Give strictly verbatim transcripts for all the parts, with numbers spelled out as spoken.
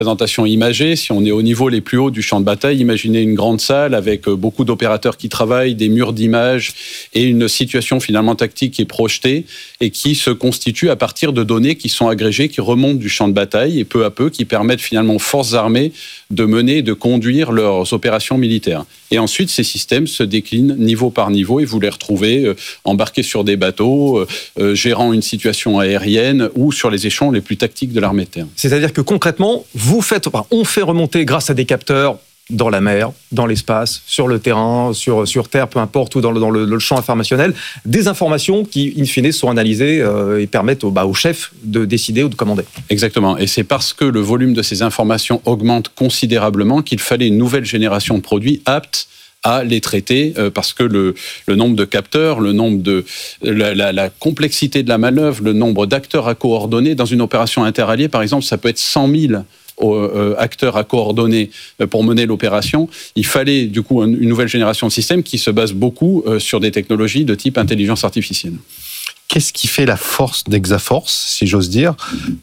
Présentation imagée, si on est au niveau les plus hauts du champ de bataille, imaginez une grande salle avec beaucoup d'opérateurs qui travaillent, des murs d'images et une situation finalement tactique qui est projetée et qui se constitue à partir de données qui sont agrégées, qui remontent du champ de bataille et peu à peu qui permettent finalement aux forces armées de mener et de conduire leurs opérations militaires. Et ensuite, ces systèmes se déclinent niveau par niveau et vous les retrouvez euh, embarqués sur des bateaux, euh, euh, gérant une situation aérienne ou sur les échelons les plus tactiques de l'armée de terre. C'est-à-dire que concrètement, vous faites, enfin, on fait remonter grâce à des capteurs dans la mer, dans l'espace, sur le terrain, sur, sur terre, peu importe, ou dans le, dans le, le champ informationnel, des informations qui, in fine, sont analysées euh, et permettent au, bah, au chef de décider ou de commander. Exactement. Et c'est parce que le volume de ces informations augmente considérablement qu'il fallait une nouvelle génération de produits aptes à les traiter, euh, parce que le, le nombre de capteurs, le nombre de la, la, la complexité de la manœuvre, le nombre d'acteurs à coordonner dans une opération interalliée, par exemple, ça peut être cent mille Euh, acteurs à coordonner pour mener l'opération. Il fallait du coup une nouvelle génération de systèmes qui se base beaucoup sur des technologies de type intelligence artificielle. Qu'est-ce qui fait la force d'Exaforce, si j'ose dire ?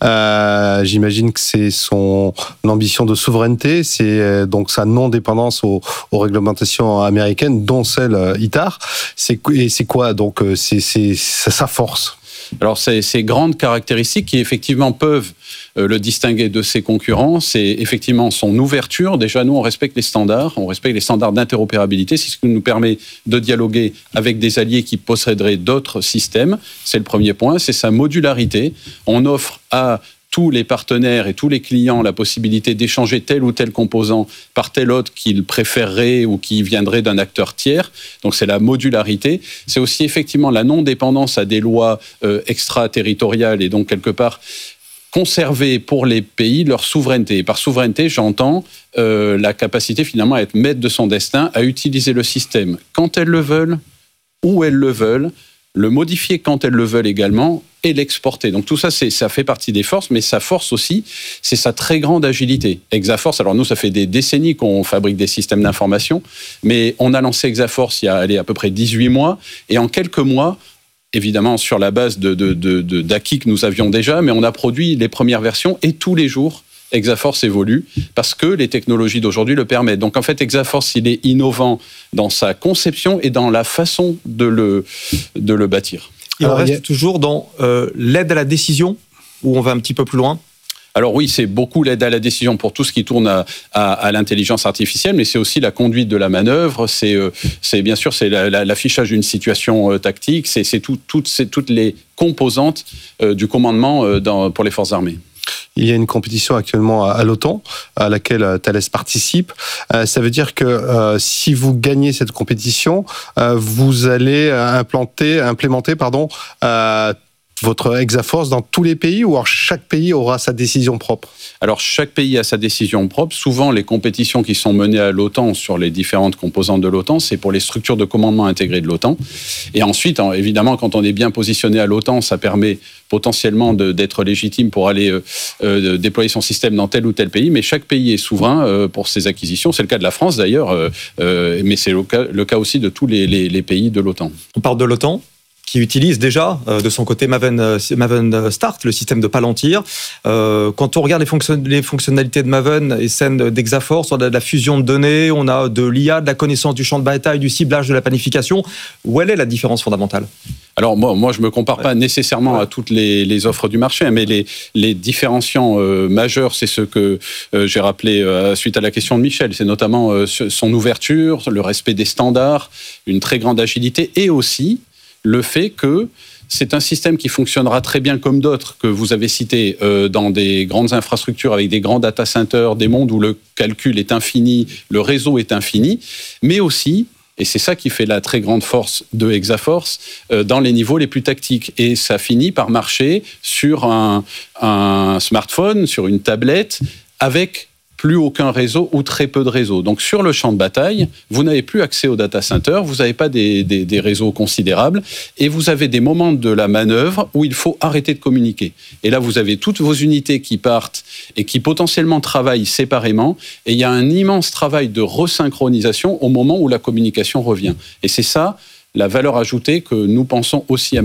euh, J'imagine que c'est son ambition de souveraineté, c'est donc sa non-dépendance aux, aux réglementations américaines, dont celle I T A R. C'est, et c'est quoi donc c'est, c'est, c'est sa force ? Alors, ces, ces grandes caractéristiques qui, effectivement, peuvent euh, le distinguer de ses concurrents, c'est effectivement son ouverture. Déjà, nous, on respecte les standards, on respecte les standards d'interopérabilité. C'est ce qui nous permet de dialoguer avec des alliés qui posséderaient d'autres systèmes. C'est le premier point. C'est sa modularité. On offre à tous les partenaires et tous les clients la possibilité d'échanger tel ou tel composant par tel autre qu'ils préféreraient ou qui viendrait d'un acteur tiers. Donc c'est la modularité. C'est aussi effectivement la non-dépendance à des lois euh, extraterritoriales et donc quelque part conserver pour les pays leur souveraineté. Et par souveraineté, j'entends euh, la capacité finalement à être maître de son destin, à utiliser le système quand elles le veulent, où elles le veulent, le modifier quand elles le veulent également et l'exporter. Donc tout ça, c'est, ça fait partie des forces, mais sa force aussi, c'est sa très grande agilité. Exaforce, alors nous, ça fait des décennies qu'on fabrique des systèmes d'information, mais on a lancé Exaforce il y a allez, à peu près dix-huit mois, et en quelques mois, évidemment sur la base de, de, de, de, d'acquis que nous avions déjà, mais on a produit les premières versions, et tous les jours, Exaforce évolue parce que les technologies d'aujourd'hui le permettent. Donc en fait, Exaforce, il est innovant dans sa conception et dans la façon de le, de le bâtir. Et on reste a... toujours dans euh, l'aide à la décision, où on va un petit peu plus loin ? Alors oui, c'est beaucoup l'aide à la décision pour tout ce qui tourne à, à, à l'intelligence artificielle, mais c'est aussi la conduite de la manœuvre, c'est, euh, c'est bien sûr c'est la, la, l'affichage d'une situation euh, tactique, c'est, c'est, tout, toutes, c'est toutes les composantes euh, du commandement euh, dans, pour les forces armées. Il y a une compétition actuellement à l'OTAN à laquelle Thales participe. Euh, ça veut dire que euh, si vous gagnez cette compétition, euh, vous allez implanter, implémenter pardon, euh, votre Exaforce dans tous les pays, ou alors chaque pays aura sa décision propre ? Alors, chaque pays a sa décision propre. Souvent, les compétitions qui sont menées à l'OTAN sur les différentes composantes de l'OTAN, c'est pour les structures de commandement intégrées de l'OTAN. Et ensuite, évidemment, quand on est bien positionné à l'OTAN, ça permet potentiellement de, d'être légitime pour aller euh, euh, déployer son système dans tel ou tel pays. Mais chaque pays est souverain euh, pour ses acquisitions. C'est le cas de la France, d'ailleurs, euh, euh, mais c'est le cas, le cas aussi de tous les, les, les pays de l'OTAN. On parle de l'OTAN, qui utilise déjà euh, de son côté Maven, euh, Maven Start, le système de Palantir. Euh, quand on regarde les, fonction- les fonctionnalités de Maven et celles d'Exaforce, on a de la fusion de données, on a de l'I A, de la connaissance du champ de bataille, du ciblage, de la planification. Où elle est la différence fondamentale ? Alors moi, moi je ne me compare pas ouais. nécessairement ouais. à toutes les, les offres du marché, mais les, les différenciants euh, majeurs, c'est ce que euh, j'ai rappelé euh, suite à la question de Michel. C'est notamment euh, son ouverture, le respect des standards, une très grande agilité et aussi le fait que c'est un système qui fonctionnera très bien comme d'autres que vous avez cités euh, dans des grandes infrastructures avec des grands data centers, des mondes où le calcul est infini, le réseau est infini, mais aussi, et c'est ça qui fait la très grande force de Exaforce, euh, dans les niveaux les plus tactiques. Et ça finit par marcher sur un, un smartphone, sur une tablette, avec plus aucun réseau ou très peu de réseaux. Donc sur le champ de bataille, vous n'avez plus accès au data center, vous n'avez pas des, des, des réseaux considérables, et vous avez des moments de la manœuvre où il faut arrêter de communiquer. Et là, vous avez toutes vos unités qui partent et qui potentiellement travaillent séparément, et il y a un immense travail de resynchronisation au moment où la communication revient. Et c'est ça, la valeur ajoutée que nous pensons aussi amener.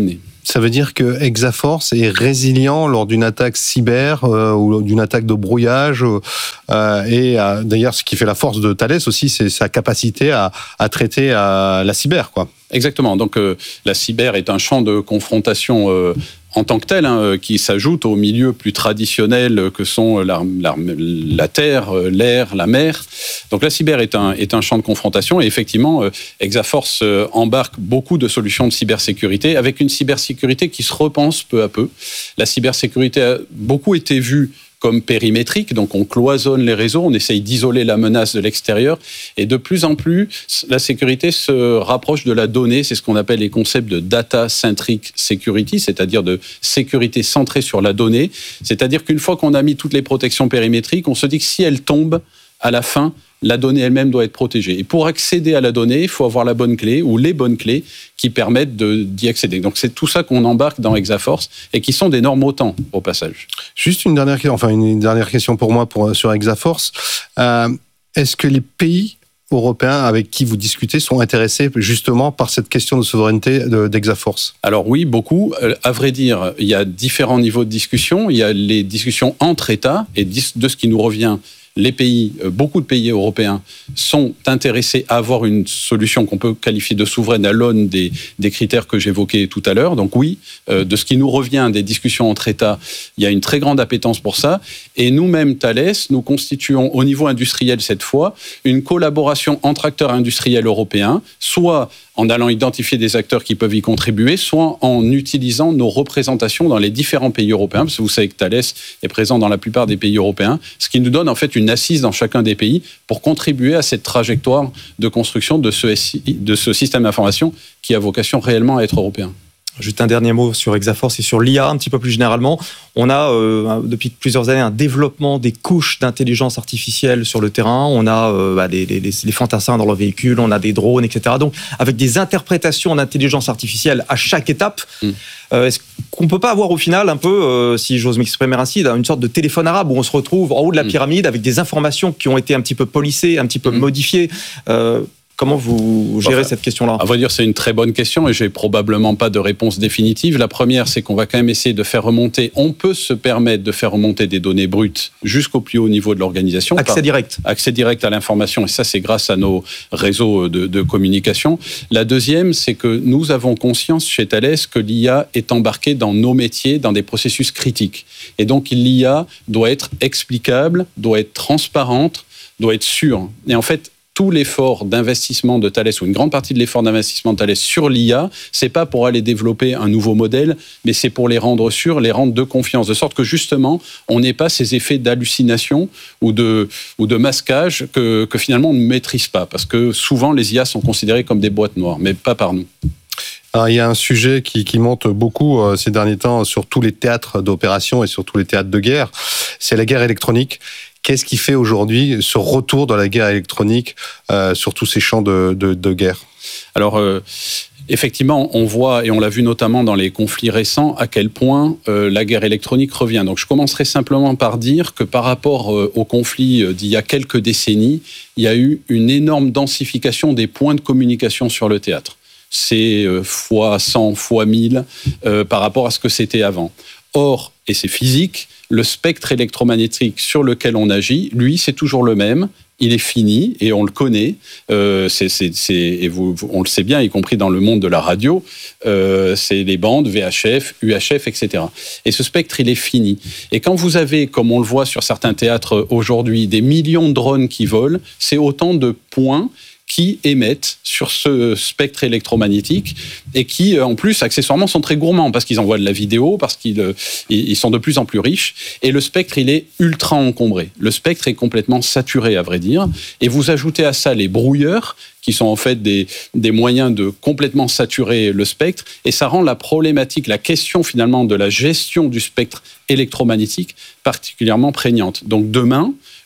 Ça veut dire que Exaforce est résilient lors d'une attaque cyber euh, ou d'une attaque de brouillage. Euh, et euh, d'ailleurs, ce qui fait la force de Thales aussi, c'est sa capacité à, à traiter à la cyber, quoi. Exactement. Donc euh, la cyber est un champ de confrontation euh, en tant que tel, hein, qui s'ajoute aux milieux plus traditionnels que sont la, la, la terre, l'air, la mer. Donc la cyber est un, est un champ de confrontation et effectivement, euh, Exaforce euh, embarque beaucoup de solutions de cybersécurité avec une cybersécurité qui se repense peu à peu. La cybersécurité a beaucoup été vue comme périmétrique, donc on cloisonne les réseaux, on essaye d'isoler la menace de l'extérieur, et de plus en plus, la sécurité se rapproche de la donnée, c'est ce qu'on appelle les concepts de data-centric security, c'est-à-dire de sécurité centrée sur la donnée, c'est-à-dire qu'une fois qu'on a mis toutes les protections périmétriques, on se dit que si elles tombent, à la fin, la donnée elle-même doit être protégée. Et pour accéder à la donnée, il faut avoir la bonne clé ou les bonnes clés qui permettent de, d'y accéder. Donc c'est tout ça qu'on embarque dans Exaforce et qui sont des normes OTAN au passage. Juste une dernière, enfin une dernière question pour moi pour, sur Exaforce. Euh, est-ce que les pays européens avec qui vous discutez sont intéressés justement par cette question de souveraineté de, d'Exaforce ? Alors oui, beaucoup. À vrai dire, il y a différents niveaux de discussion. Il y a les discussions entre États et de ce qui nous revient. Les pays, beaucoup de pays européens sont intéressés à avoir une solution qu'on peut qualifier de souveraine à l'aune des, des critères que j'évoquais tout à l'heure. Donc oui, euh, de ce qui nous revient des discussions entre États, il y a une très grande appétence pour ça. Et nous-mêmes, Thales, nous constituons au niveau industriel cette fois une collaboration entre acteurs industriels européens, soit en allant identifier des acteurs qui peuvent y contribuer, soit en utilisant nos représentations dans les différents pays européens, parce que vous savez que Thales est présent dans la plupart des pays européens, ce qui nous donne en fait une assise dans chacun des pays pour contribuer à cette trajectoire de construction de ce, S I, de ce système d'information qui a vocation réellement à être européen. Juste un dernier mot sur Exaforce et sur l'I A un petit peu plus généralement. On a euh, depuis plusieurs années un développement des couches d'intelligence artificielle sur le terrain. On a euh, bah, les, les, les fantassins dans leurs véhicules, on a des drones, et cetera. Donc avec des interprétations d'intelligence artificielle à chaque étape. Mm. Euh, est-ce qu'on peut pas avoir au final un peu, euh, si j'ose m'exprimer ainsi, une sorte de téléphone arabe où on se retrouve en haut de la pyramide avec des informations qui ont été un petit peu polissées, un petit peu mm. modifiées. Euh, Comment vous gérez enfin, cette question-là ? À vrai dire, c'est une très bonne question et j'ai probablement pas de réponse définitive. La première, c'est qu'on va quand même essayer de faire remonter. On peut se permettre de faire remonter des données brutes jusqu'au plus haut niveau de l'organisation. Accès direct. Accès direct à l'information. Et ça, c'est grâce à nos réseaux de, de communication. La deuxième, c'est que nous avons conscience chez Thales que l'I A est embarquée dans nos métiers, dans des processus critiques. Et donc, l'I A doit être explicable, doit être transparente, doit être sûre. Et en fait, tout l'effort d'investissement de Thales, ou une grande partie de l'effort d'investissement de Thales sur l'I A, c'est pas pour aller développer un nouveau modèle, mais c'est pour les rendre sûrs, les rendre de confiance, de sorte que justement, on n'ait pas ces effets d'hallucination ou de, ou de masquage que, que finalement on ne maîtrise pas, parce que souvent les I A sont considérées comme des boîtes noires, mais pas par nous. Alors, il y a un sujet qui, qui monte beaucoup euh, ces derniers temps sur tous les théâtres d'opération et sur tous les théâtres de guerre, c'est la guerre électronique. Qu'est-ce qui fait aujourd'hui ce retour dans la guerre électronique euh, sur tous ces champs de, de, de guerre ? Alors, euh, effectivement, on voit, et on l'a vu notamment dans les conflits récents, à quel point euh, la guerre électronique revient. Donc, je commencerai simplement par dire que par rapport euh, aux conflits d'il y a quelques décennies, il y a eu une énorme densification des points de communication sur le théâtre. C'est euh, fois cent, fois mille euh, par rapport à ce que c'était avant. Or, et c'est physique, le spectre électromagnétique sur lequel on agit, lui, c'est toujours le même. Il est fini et on le connaît. Euh, c'est, c'est, c'est, et vous, vous, on le sait bien, y compris dans le monde de la radio. Euh, c'est les bandes V H F, U H F, et cetera. Et ce spectre, il est fini. Et quand vous avez, comme on le voit sur certains théâtres aujourd'hui, des millions de drones qui volent, c'est autant de points qui émettent sur ce spectre électromagnétique et qui, en plus, accessoirement, sont très gourmands parce qu'ils envoient de la vidéo, parce qu'ils ils sont de plus en plus riches. Et le spectre, il est ultra encombré. Le spectre est complètement saturé, à vrai dire. Et vous ajoutez à ça les brouilleurs, qui sont en fait des, des moyens de complètement saturer le spectre. Et ça rend la problématique, la question finalement de la gestion du spectre électromagnétique particulièrement prégnante. Donc demain,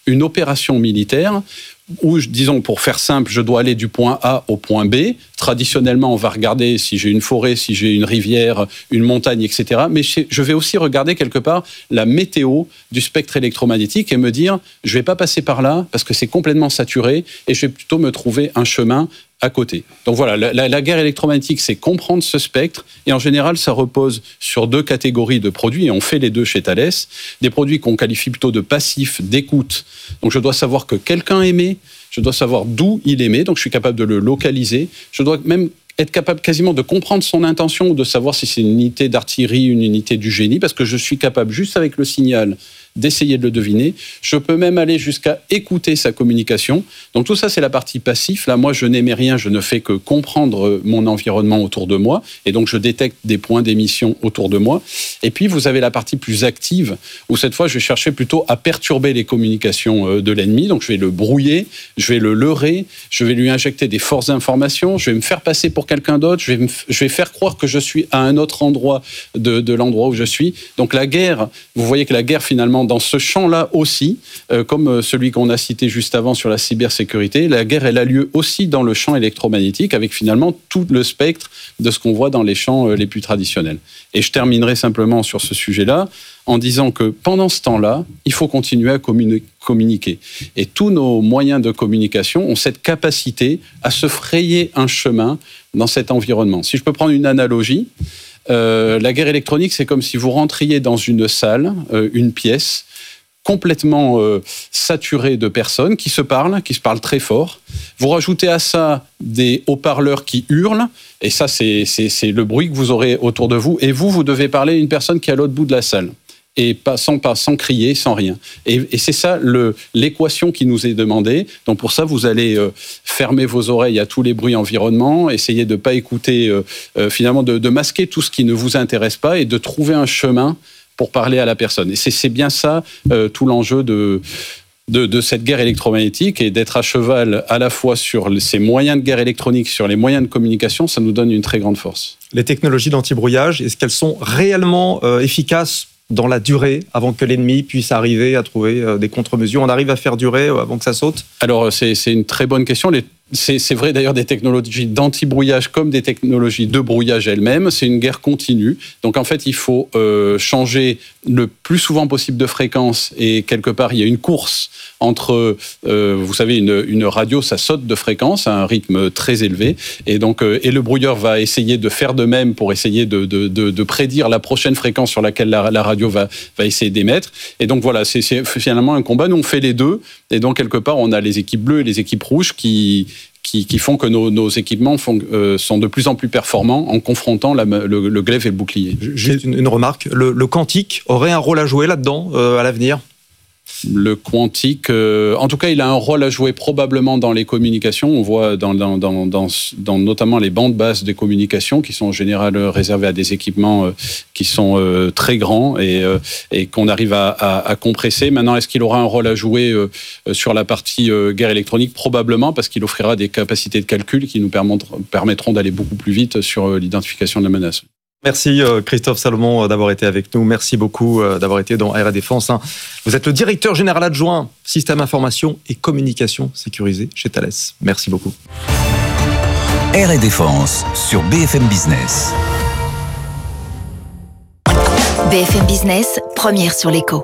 une opération militaire où, disons, pour faire simple, je dois aller du point A au point B. Traditionnellement, on va regarder si j'ai une forêt, si j'ai une rivière, une montagne, et cetera. Mais je vais aussi regarder quelque part la météo du spectre électromagnétique et me dire, je ne vais pas passer par là parce que c'est complètement saturé et je vais plutôt me trouver un chemin à côté. Donc voilà, la, la, la guerre électromagnétique, c'est comprendre ce spectre, et en général, ça repose sur deux catégories de produits, et on fait les deux chez Thales. Des produits qu'on qualifie plutôt de passifs, d'écoute. Donc je dois savoir que quelqu'un émet, je dois savoir d'où il émet, donc je suis capable de le localiser, je dois même être capable quasiment de comprendre son intention, ou de savoir si c'est une unité d'artillerie, une unité du génie, parce que je suis capable, juste avec le signal, d'essayer de le deviner. Je peux même aller jusqu'à écouter sa communication. Donc tout ça, c'est la partie passif. Là, moi, je n'émets rien, je ne fais que comprendre mon environnement autour de moi, et donc je détecte des points d'émission autour de moi. Et puis, vous avez la partie plus active, où cette fois, je vais chercher plutôt à perturber les communications de l'ennemi. Donc je vais le brouiller, je vais le leurrer, je vais lui injecter des fausses informations, je vais me faire passer pour quelqu'un d'autre, je vais, me, je vais faire croire que je suis à un autre endroit de, de l'endroit où je suis. Donc la guerre, vous voyez que la guerre, finalement, dans ce champ-là aussi, euh, comme celui qu'on a cité juste avant sur la cybersécurité, la guerre, elle a lieu aussi dans le champ électromagnétique, avec finalement tout le spectre de ce qu'on voit dans les champs euh, les plus traditionnels. Et je terminerai simplement sur ce sujet-là en disant que pendant ce temps-là, il faut continuer à communi- communiquer. Et tous nos moyens de communication ont cette capacité à se frayer un chemin dans cet environnement. Si je peux prendre une analogie, Euh, la guerre électronique, c'est comme si vous rentriez dans une salle, euh, une pièce, complètement euh, saturée de personnes qui se parlent, qui se parlent très fort. Vous rajoutez à ça des haut-parleurs qui hurlent, et ça, c'est, c'est, c'est le bruit que vous aurez autour de vous. Et vous, vous devez parler à une personne qui est à l'autre bout de la salle. Et pas, sans, pas, sans crier, sans rien. Et, et c'est ça le, l'équation qui nous est demandée. Donc pour ça, vous allez euh, fermer vos oreilles à tous les bruits environnements, essayer de ne pas écouter, euh, euh, finalement de, de masquer tout ce qui ne vous intéresse pas et de trouver un chemin pour parler à la personne. Et c'est, c'est bien ça euh, tout l'enjeu de... De, de cette guerre électromagnétique, et d'être à cheval à la fois sur ces moyens de guerre électronique, sur les moyens de communication, ça nous donne une très grande force. Les technologies d'antibrouillage, est-ce qu'elles sont réellement euh, efficaces dans la durée, avant que l'ennemi puisse arriver à trouver euh, des contre-mesures? On arrive à faire durer euh, avant que ça saute? Alors, c'est, c'est une très bonne question. Les C'est, c'est vrai d'ailleurs des technologies d'anti-brouillage comme des technologies de brouillage elles-mêmes. C'est une guerre continue. Donc en fait, il faut euh, changer le plus souvent possible de fréquence, et quelque part, il y a une course entre, euh, vous savez, une, une radio, ça saute de fréquence à un rythme très élevé, et donc euh, et le brouilleur va essayer de faire de même pour essayer de, de, de, de prédire la prochaine fréquence sur laquelle la, la radio va, va essayer d'émettre. Et donc voilà, c'est, c'est finalement un combat. Nous, on fait les deux, et donc quelque part, on a les équipes bleues et les équipes rouges qui Qui, qui font que nos, nos équipements font, euh, sont de plus en plus performants en confrontant la, le, le glaive et le bouclier. Juste une, une remarque, le, le quantique aurait un rôle à jouer là-dedans euh, à l'avenir? Le quantique, euh, en tout cas, il a un rôle à jouer probablement dans les communications. On voit dans, dans, dans, dans, dans notamment les bandes basses des communications, qui sont en général réservées à des équipements euh, qui sont euh, très grands et, euh, et qu'on arrive à, à, à compresser. Maintenant, est-ce qu'il aura un rôle à jouer euh, sur la partie euh, guerre électronique? Probablement, parce qu'il offrira des capacités de calcul qui nous permettront d'aller beaucoup plus vite sur euh, l'identification de la menace. Merci Christophe Salomon d'avoir été avec nous. Merci beaucoup d'avoir été dans Air et Défense. Vous êtes le directeur général adjoint Système Information et Communication sécurisée chez Thales. Merci beaucoup. Air et Défense sur B F M Business. B F M Business, première sur l'écho.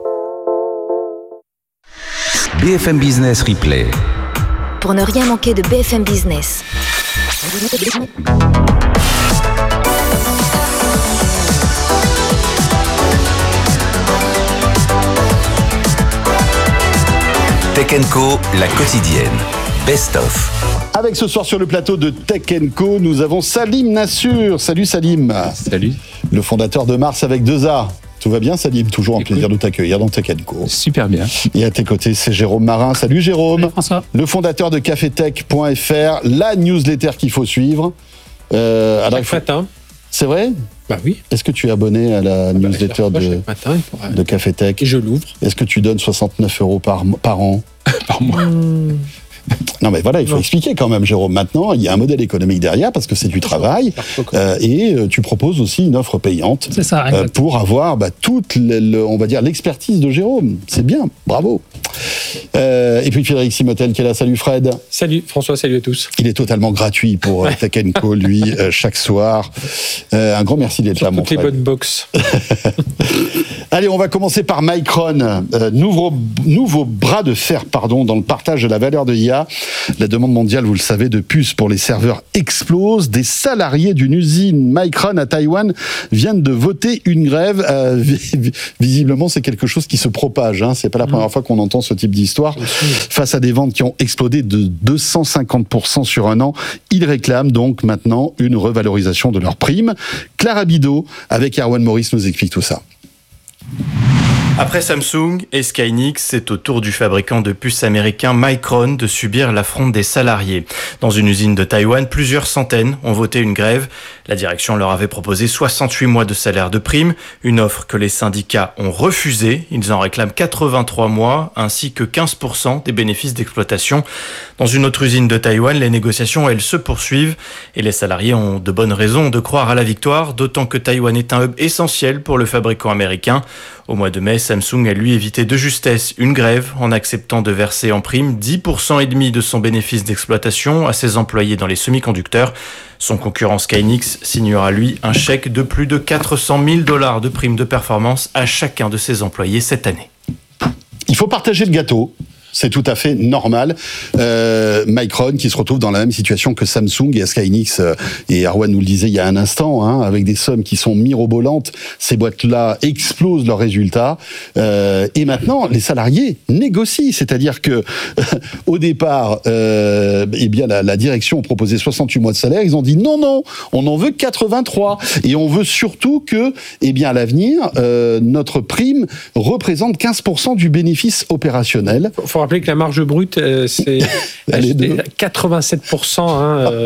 B F M Business Replay. Pour ne rien manquer de B F M Business. Tech and Co, la quotidienne. Best of. Avec ce soir sur le plateau de Tech and Co, nous avons Salim Nassur. Salut Salim. Salut. Le fondateur de Mars avec deux A. Tout va bien Salim? Toujours un Écoute. plaisir de t'accueillir dans Tech and Co. Super bien. Et à tes côtés, c'est Jérôme Marin. Salut Jérôme. Salut François. Le fondateur de cafetech point f r, la newsletter qu'il faut suivre. Euh, Chaque faut... matin. C'est vrai? Bah oui. Est-ce que tu es abonné à la ah newsletter bah, de, matin, pourra... de Cafetech? Et je l'ouvre. Est-ce que tu donnes soixante-neuf euros par, par an? Par mois. Mmh. Non mais voilà, il faut non. expliquer quand même, Jérôme. Maintenant, il y a un modèle économique derrière parce que c'est du travail euh, et euh, tu proposes aussi une offre payante. C'est ça, euh, pour avoir bah, toute, le, le, on va dire, l'expertise de Jérôme. C'est bien, bravo. Euh, et puis Frédéric Simotel qui est là. Salut Fred. Salut François, salut à tous. Il est totalement gratuit pour Tech and Co, lui, euh, chaque soir. Euh, un grand merci d'être Sur là, mon toutes les Fred. bonnes box. Allez, on va commencer par Micron, euh, nouveau, nouveau bras de fer pardon, dans le partage de la valeur de I A. La demande mondiale, vous le savez, de puces pour les serveurs explose. Des salariés d'une usine Micron à Taïwan viennent de voter une grève. Euh, visiblement, c'est quelque chose qui se propage. Hein. C'est pas la première mmh. fois qu'on entend ce type d'histoire. Face à des ventes qui ont explosé de deux cent cinquante pour cent sur un an, ils réclament donc maintenant une revalorisation de leurs primes. Clara Bidot, avec Erwan Maurice, nous explique tout ça. Après Samsung et Skynix, c'est au tour du fabricant de puces américain Micron de subir l'affront des salariés. Dans une usine de Taïwan, plusieurs centaines ont voté une grève. La direction leur avait proposé soixante-huit mois de salaire de prime, une offre que les syndicats ont refusée. Ils en réclament quatre-vingt-trois mois, ainsi que quinze pour cent des bénéfices d'exploitation. Dans une autre usine de Taïwan, les négociations, elles, se poursuivent et les salariés ont de bonnes raisons de croire à la victoire, d'autant que Taïwan est un hub essentiel pour le fabricant américain. Au mois de mai, Samsung a lui évité de justesse une grève en acceptant de verser en prime dix pour cent et demi de son bénéfice d'exploitation à ses employés dans les semi-conducteurs. Son concurrent Skynix signera lui un chèque de plus de quatre cent mille dollars de prime de performance à chacun de ses employés cette année. Il faut partager le gâteau. C'est tout à fait normal. Euh, Micron qui se retrouve dans la même situation que Samsung et Skynix, euh, et Erwan nous le disait il y a un instant, hein, avec des sommes qui sont mirobolantes, ces boîtes-là explosent leurs résultats. Euh, et maintenant, les salariés négocient, c'est-à-dire que euh, au départ, euh, eh bien la, la direction proposait soixante-huit mois de salaire. Ils ont dit non, non, on en veut quatre-vingt-trois, et on veut surtout que, eh bien à l'avenir, euh, notre prime représente quinze pour cent du bénéfice opérationnel. Il faut rappeler que la marge brute, euh, c'est quatre-vingt-sept pour cent. Hein, euh...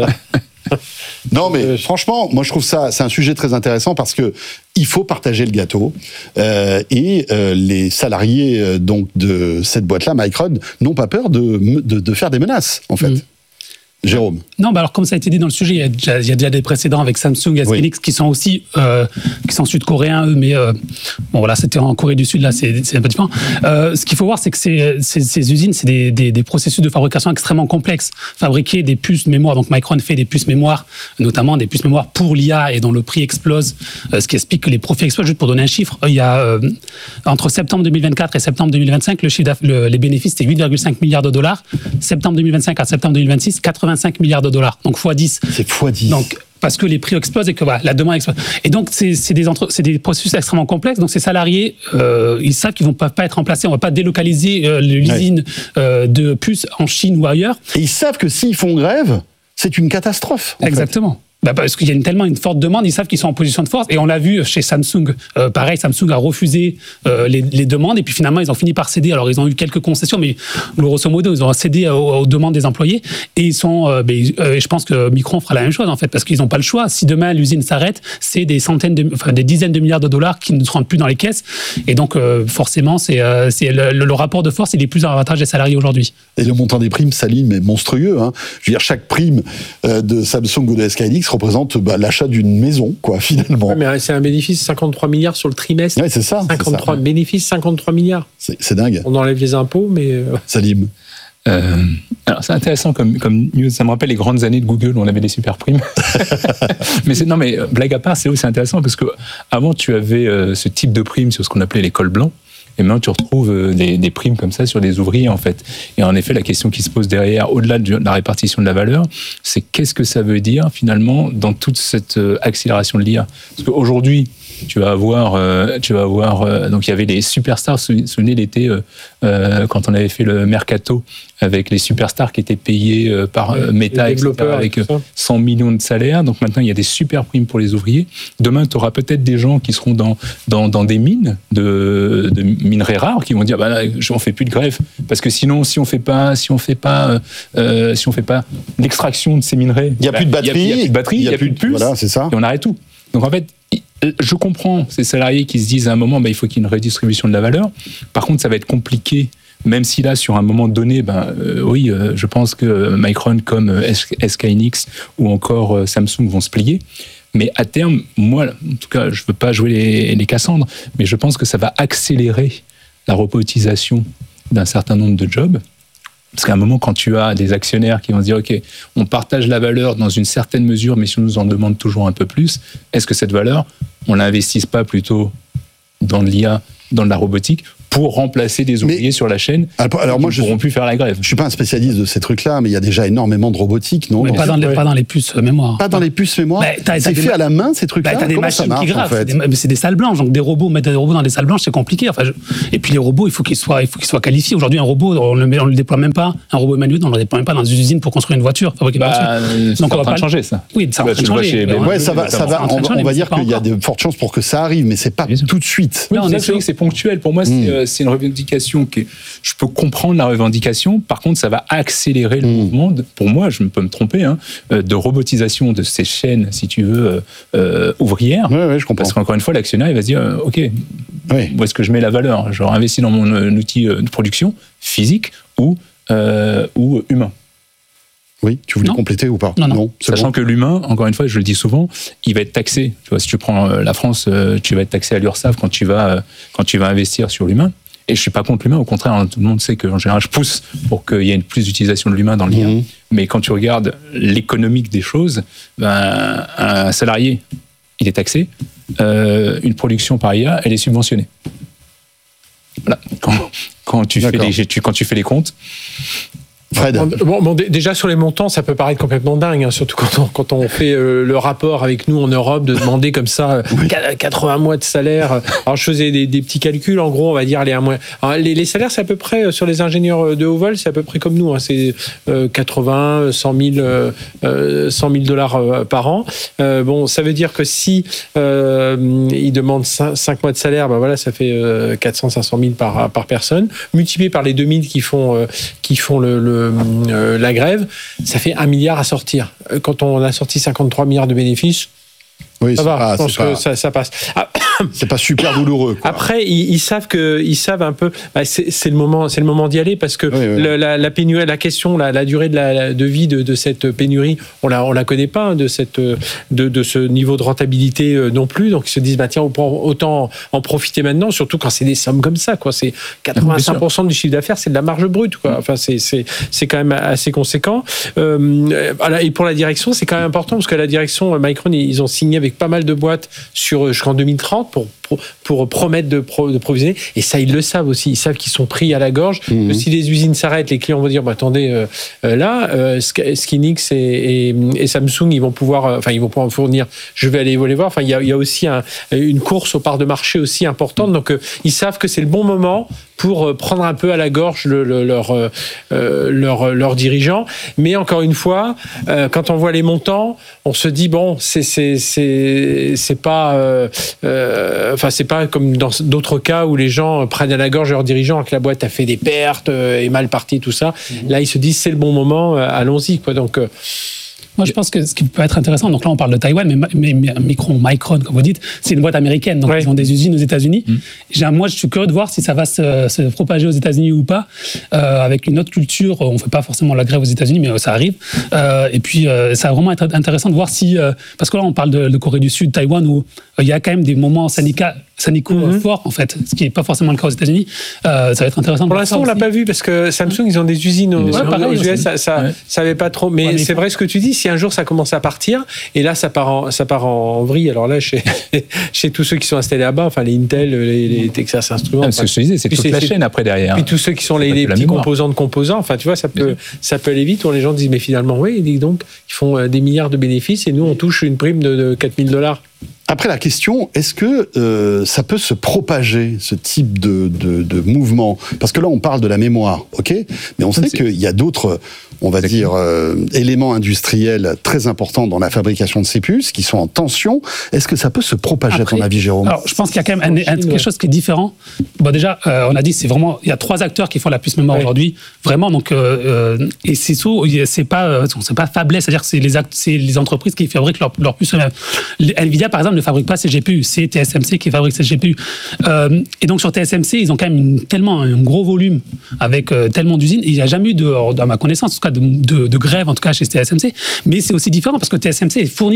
Non, mais euh, franchement, moi je trouve ça, c'est un sujet très intéressant parce que il faut partager le gâteau euh, et euh, les salariés euh, donc de cette boîte-là, Micron, n'ont pas peur de, de, de faire des menaces, en fait. Mmh. Jérôme. Non, bah alors comme ça a été dit dans le sujet, il y a déjà, il y a déjà des précédents avec Samsung et Skynix oui. qui sont aussi euh, qui sont sud-coréens eux, mais euh, bon voilà, c'était en Corée du Sud, là c'est, c'est un peu différent. Euh, ce qu'il faut voir, c'est que ces, ces, ces usines, c'est des, des, des processus de fabrication extrêmement complexes. Fabriquer des puces mémoire, donc Micron fait des puces mémoire, notamment des puces mémoire pour l'I A et dont le prix explose, euh, ce qui explique que les profits explosent. Juste pour donner un chiffre, il y a euh, entre septembre deux mille vingt-quatre et septembre deux mille vingt-cinq, le chiffre le, les bénéfices c'était huit virgule cinq milliards de dollars. Septembre deux mille vingt-cinq à septembre deux mille vingt-six, quatre-vingt-cinq milliards de dollars, donc fois dix. C'est fois dix. Donc, parce que les prix explosent et que voilà, la demande explose. Et donc, c'est, c'est, des, entre, c'est des processus extrêmement complexes. Donc, ces salariés, euh, ils savent qu'ils ne vont pas, pas être remplacés. On ne va pas délocaliser euh, l'usine ouais. euh, de puces en Chine ou ailleurs. Et ils savent que s'ils font grève, c'est une catastrophe. Exactement. Fait. Bah parce qu'il y a une, tellement une forte demande, ils savent qu'ils sont en position de force. Et on l'a vu chez Samsung. Euh, pareil, Samsung a refusé euh, les, les demandes et puis finalement, ils ont fini par céder. Alors, ils ont eu quelques concessions, mais grosso modo, ils ont cédé aux, aux demandes des employés. Et ils sont, euh, bah, euh, je pense que Micron fera la même chose, en fait, parce qu'ils n'ont pas le choix. Si demain, l'usine s'arrête, c'est des centaines, de, enfin, des dizaines de milliards de dollars qui ne se rendent plus dans les caisses. Et donc, euh, forcément, c'est, euh, c'est le, le, le rapport de force, il est plus en avantage des salariés aujourd'hui. Et le montant des primes, Salim, est monstrueux. Hein. Je veux dire, chaque prime euh, de Samsung ou de Skynix représente bah, l'achat d'une maison, quoi, finalement. Ouais, mais c'est un bénéfice cinquante-trois milliards sur le trimestre. Ouais, c'est ça. cinquante-trois c'est ça. Bénéfice cinquante-trois milliards. C'est, c'est dingue. On enlève les impôts, mais. Euh... Salim. Euh, alors c'est intéressant comme, comme news, ça me rappelle les grandes années de Google où on avait des super primes. mais c'est, non mais blague à part, c'est aussi intéressant parce que avant tu avais euh, ce type de primes sur ce qu'on appelait les cols blancs. Et maintenant, tu retrouves euh, des, des primes comme ça sur des ouvriers, en fait. Et en effet, la question qui se pose derrière, au-delà de la répartition de la valeur, c'est qu'est-ce que ça veut dire, finalement, dans toute cette euh, accélération de l'I A. Parce qu'aujourd'hui, tu vas avoir, euh, tu vas avoir euh, donc il y avait les superstars, vous vous souvenez l'été, euh, euh, quand on avait fait le Mercato, avec les superstars qui étaient payés euh, par euh, Meta, et cetera, avec cent millions de salaires. Donc maintenant, il y a des super primes pour les ouvriers. Demain, tu auras peut-être des gens qui seront dans, dans, dans des mines, de, de minerais rares, qui vont dire bah, là, on ne fait plus de grève. Parce que sinon, si on ne fait pas, si on fait pas, euh, si on fait pas l'extraction de ces minerais, il n'y a bah, plus de batterie, il n'y a, a plus de batterie, il n'y a, a plus de puces, voilà, c'est ça. Et on arrête tout. Donc en fait, je comprends ces salariés qui se disent à un moment, bah, il faut qu'il y ait une redistribution de la valeur. Par contre, ça va être compliqué. Même si là, sur un moment donné, ben, euh, oui, euh, je pense que Micron comme euh, Skynix ou encore euh, Samsung vont se plier. Mais à terme, moi, en tout cas, je ne veux pas jouer les, les Cassandres, mais je pense que ça va accélérer la robotisation d'un certain nombre de jobs. Parce qu'à un moment, quand tu as des actionnaires qui vont se dire, OK, on partage la valeur dans une certaine mesure, mais si on nous en demande toujours un peu plus, est-ce que cette valeur, on l'investisse pas plutôt dans l'I A, dans de la robotique, pour remplacer des ouvriers mais, sur la chaîne alors, alors qui moi, ne pourront plus faire la grève. Je suis pas un spécialiste de ces trucs-là, mais il y a déjà énormément de robotique, non? Mais pas, dans les, pas dans les puces mémoire. Pas dans les puces mémoire. Bah, t'as, c'est t'as fait des, à la main ces trucs-là. Bah, t'as des Comment machines marche, qui gravent. En fait c'est, des, c'est des salles blanches, donc des robots, mettre des robots dans des salles blanches, c'est compliqué. Enfin, je, et puis les robots, il faut qu'ils soient, il faut qu'ils soient qualifiés. Aujourd'hui, un robot, on le, on le déploie même pas. Un robot manuel, on le déploie même pas dans une usine pour construire une voiture, fabriquer une bah, voiture. Donc on va pas changer ça. Oui, ça va changer. Ouais, ça va, ça va. On va dire qu'il y a de fortes chances pour que ça arrive, mais c'est pas tout de suite. Non, c'est ponctuel. Pour moi, c'est une revendication qui je peux comprendre la revendication, par contre, ça va accélérer le mmh. mouvement, de, pour moi, je peux me tromper, hein, de robotisation de ces chaînes, si tu veux, euh, ouvrières. Ouais, ouais, je comprends. Parce qu'encore une fois, l'actionnaire, il va se dire, euh, OK, oui. où est-ce que je mets la valeur? Je réinvestis dans mon euh, outil de production physique ou, euh, ou humain. Oui, tu voulais non. compléter ou pas? Non, non. non Sachant bon. que l'humain, encore une fois, je le dis souvent, il va être taxé. Tu vois, si tu prends la France, tu vas être taxé à l'URSSAF quand tu vas, quand tu vas investir sur l'humain. Et je suis pas contre l'humain, au contraire, tout le monde sait qu'en général, je pousse pour qu'il y ait une plus d'utilisation de l'humain dans l'I A. Mmh. Mais quand tu regardes l'économique des choses, ben, un salarié, il est taxé. Euh, une production par I A, elle est subventionnée. Voilà. Quand, quand, tu fais les, tu, quand tu fais les comptes... Fred. Bon, bon, déjà sur les montants, ça peut paraître complètement dingue, hein, surtout quand on, quand on fait euh, le rapport avec nous en Europe, de demander comme ça oui. quatre-vingts mois de salaire. Alors je faisais des, des petits calculs, en gros, on va dire les, alors, les, les salaires, c'est à peu près, sur les ingénieurs de haut vol, c'est à peu près comme nous, hein, c'est euh, quatre-vingts, cent mille dollars par an. Euh, bon, ça veut dire que si euh, ils demandent cinq mois de salaire, ben voilà, ça fait euh, quatre cents, cinq cent mille par, par personne, multiplié par les deux mille qui font, euh, qui font le, le Euh, la grève, ça fait un milliard à sortir. Quand on a sorti cinquante-trois milliards de bénéfices, oui, ça va, pas, je pense que pas, ça, ça passe. Ah, c'est pas super douloureux, quoi. Après, ils, ils savent que, ils savent un peu. Bah, c'est, c'est le moment, c'est le moment d'y aller parce que oui, oui. Le, la, la pénurie, la question, la, la durée de la de vie de, de cette pénurie, on la, on la connaît pas, hein, de cette, de, de ce niveau de rentabilité euh, non plus. Donc ils se disent, bah tiens, autant en profiter maintenant, surtout quand c'est des sommes comme ça, quoi. C'est quatre-vingt-cinq pour cent du chiffre d'affaires, c'est de la marge brute, quoi. Enfin, c'est, c'est, c'est quand même assez conséquent. Euh, voilà. Et pour la direction, c'est quand même important parce que la direction, Micron, ils ont signé avec pas mal de boîtes sur jusqu'en deux mille trente pour pour, pour promettre de, pro, de provisionner, et ça ils le savent aussi, ils savent qu'ils sont pris à la gorge. Mmh. Si les usines s'arrêtent, les clients vont dire bah, attendez euh, euh, là euh, Skinix et, et, et Samsung ils vont pouvoir euh, enfin ils vont pouvoir fournir, je vais aller les voir. Enfin il y a, il y a aussi un, une course aux parts de marché aussi importante, donc euh, ils savent que c'est le bon moment pour prendre un peu à la gorge le, le, leur, euh, leur, leur dirigeant. Mais encore une fois, euh, quand on voit les montants, on se dit bon, c'est c'est c'est c'est pas, euh, euh, enfin c'est pas comme dans d'autres cas où les gens prennent à la gorge leur dirigeant, que la boîte a fait des pertes, euh, est mal partie, tout ça. Mmh. Là, ils se disent c'est le bon moment, euh, allons-y, quoi. Donc euh, Moi, je pense que ce qui peut être intéressant, donc là, on parle de Taïwan, mais, mais, mais Micron, Micron, comme vous dites, c'est une boîte américaine, donc ouais. Ils ont des usines aux États-Unis. Mmh. Moi, je suis curieux de voir si ça va se, se propager aux États-Unis ou pas, euh, avec une autre culture. On ne fait pas forcément la grève aux États-Unis, mais ça arrive. Euh, et puis, euh, ça va vraiment être intéressant de voir si, euh, parce que là, on parle de, de Corée du Sud, Taïwan, où il euh, y a quand même des moments syndicats. syndicaux mmh. forts, en fait, ce qui n'est pas forcément le cas aux États-Unis. Euh, ça va être intéressant. Pour l'instant, on ne l'a pas vu, parce que Samsung, ils ont des usines aux, ouais, pareil, aux U S, ça, ça, ouais. ça avait pas trop. Mais ouais, c'est vrai ce que tu dis, si un jour ça commence à partir, et là, ça part en, ça part en vrille, alors là, chez, chez tous ceux qui sont installés là-bas, enfin, les Intel, les, les Texas Instruments. Ah, ce que je disais, c'est toute c'est, la chaîne après derrière. Puis tous ceux qui sont les, les petits composants de composants, enfin, tu vois, ça peut, ça peut aller vite, où les gens disent, mais finalement, oui, dis donc, ils font des milliards de bénéfices, et nous, on touche une prime de, de quatre mille dollars. Après la question, est-ce que euh, ça peut se propager, ce type de, de, de mouvement ? Parce que là, on parle de la mémoire, ok ? Mais on sait qu'il y a d'autres, on va dire, euh, éléments industriels très importants dans la fabrication de ces puces qui sont en tension. Est-ce que ça peut se propager, Après, à ton avis, Jérôme ? Alors, je pense qu'il y a quand même un, un, quelque chose qui est différent. Bon, déjà, euh, on a dit, c'est vraiment, il y a trois acteurs qui font la puce mémoire ouais. aujourd'hui, vraiment. Donc, euh, euh, et c'est sous, c'est pas, c'est pas fabless, c'est-à-dire que c'est les, act, c'est les entreprises qui fabriquent leur, leur puce eux-mêmes. Nvidia, par exemple, ne fabrique pas ses G P U, c'est T S M C qui fabrique ses G P U. Euh, et donc sur T S M C, ils ont quand même une, tellement un gros volume avec euh, tellement d'usines. Il n'y a jamais eu, de, à ma connaissance, en tout cas, de, de, de grève, en tout cas chez T S M C. Mais c'est aussi différent parce que T S M C est fournisseur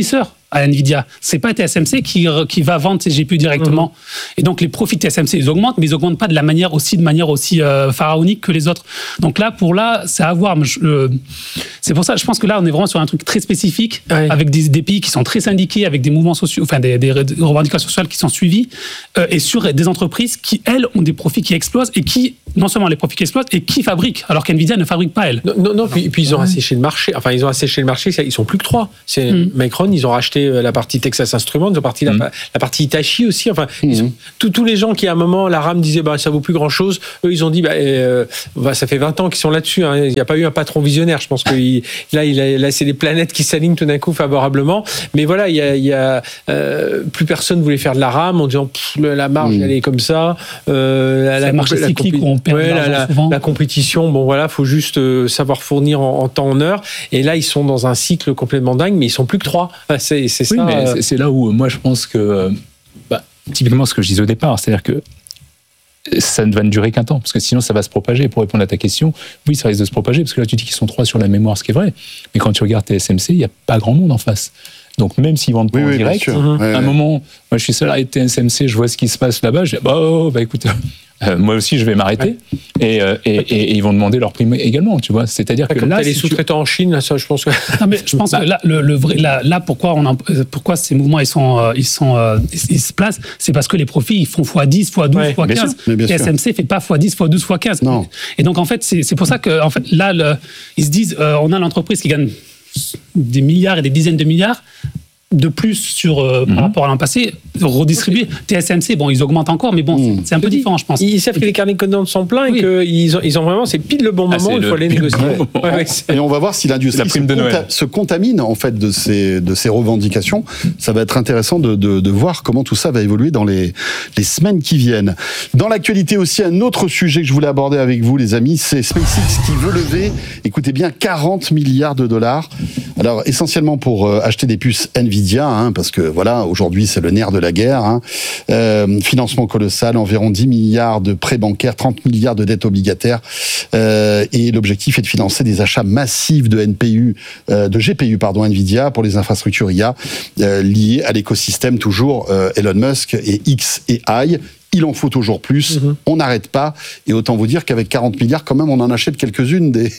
à Nvidia. C'est pas T S M C qui, qui va vendre ses G P U directement. Mmh. Et donc les profits de T S M C ils augmentent, mais ils augmentent pas de la manière aussi de manière aussi euh, pharaonique que les autres. Donc là pour là c'est à voir. Euh, c'est pour ça je pense que là on est vraiment sur un truc très spécifique ouais. avec des, des pays qui sont très syndiqués, avec des mouvements sociaux, enfin des, des revendications sociales qui sont suivies euh, et sur des entreprises qui elles ont des profits qui explosent et qui non seulement les profits qui explosent et qui fabriquent alors qu'Nvidia ne fabrique pas elle. Non non, non puis, puis ils ont ouais. asséché le marché. Enfin ils ont asséché le marché. Ils sont plus que trois. C'est mmh. Micron, ils ont racheté la partie Texas Instruments, ils ont parti mmh. la, la partie Hitachi aussi. Enfin mmh. ils ont, tous, tous les gens qui à un moment la RAM disaient bah ça vaut plus grand chose. Eux ils ont dit bah, euh, bah ça fait vingt ans qu'ils sont là-dessus. Hein. Il n'y a pas eu un patron visionnaire. Je pense que il, là il a, là c'est les planètes qui s'alignent tout d'un coup favorablement. Mais voilà il y a, il y a euh, plus personne voulait faire de la RAM en disant pff, la marge mmh. elle est comme ça. Euh, la, la marge cyclique où on perd ouais, de l'argent la, souvent. La compétition bon voilà faut juste euh, savoir fournir en, en temps en heure. Et là ils sont dans un cycle complètement dingue mais ils sont plus que trois. C'est, c'est oui, ça. Mais euh... c'est, c'est là où moi je pense que bah, typiquement ce que je disais au départ, c'est-à-dire que ça ne va ne durer qu'un temps, parce que sinon ça va se propager. Pour répondre à ta question, oui, ça risque de se propager, parce que là tu dis qu'ils sont trois sur la mémoire, ce qui est vrai, mais quand tu regardes T S M C, il n'y a pas grand monde en face. Donc même s'ils vendent pas oui, en oui, direct, à un ouais, moment, ouais. moi je suis salarié de T S M C, je vois ce qui se passe là-bas, je dis bah, oh, bah écoute, euh, moi aussi je vais m'arrêter, ouais. et, euh, et, et, et ils vont demander leur prime également, tu vois. C'est-à-dire ouais, que comme là, t'as les si sous-traitants tu... en Chine, là, ça, je pense que. Non, mais je pense bah, que là, le, le vrai, là, là, pourquoi on en, pourquoi ces mouvements ils sont, euh, ils sont, euh, ils, ils se placent, c'est parce que les profits ils font fois dix, fois douze, ouais, fois quinze. T S M C fait pas fois dix, fois douze, fois quinze. Non. Et donc en fait, c'est, c'est pour ça que en fait là, le, ils se disent, euh, on a l'entreprise qui gagne des milliards et des dizaines de milliards de plus sur, euh, mm-hmm. par rapport à l'an passé, redistribuer. T S M C, bon, ils augmentent encore, mais bon, mm. c'est un peu différent, je pense. Ils savent que les carnets de commandes sont pleins oui. et qu'ils ont, ils ont vraiment, c'est pile le bon moment, ah, il faut les négocier. Ouais. Ouais, ouais, et on va voir si l'industrie se, conta- se contamine, en fait, de ces, de ces revendications. Ça va être intéressant de, de, de voir comment tout ça va évoluer dans les, les semaines qui viennent. Dans l'actualité aussi, un autre sujet que je voulais aborder avec vous, les amis, c'est SpaceX qui veut lever, écoutez bien, quarante milliards de dollars. Alors, essentiellement pour euh, acheter des puces Nvidia, hein, parce que voilà, aujourd'hui c'est le nerf de la guerre. Hein. Euh, financement colossal, environ dix milliards de prêts bancaires, trente milliards de dettes obligataires. Euh, et l'objectif est de financer des achats massifs de N P U, euh, de G P U pardon, Nvidia pour les infrastructures I A euh, liées à l'écosystème toujours euh, Elon Musk et X et I. Il en faut toujours plus, mmh. on n'arrête pas, et autant vous dire qu'avec quarante milliards, quand même, on en achète quelques-unes des,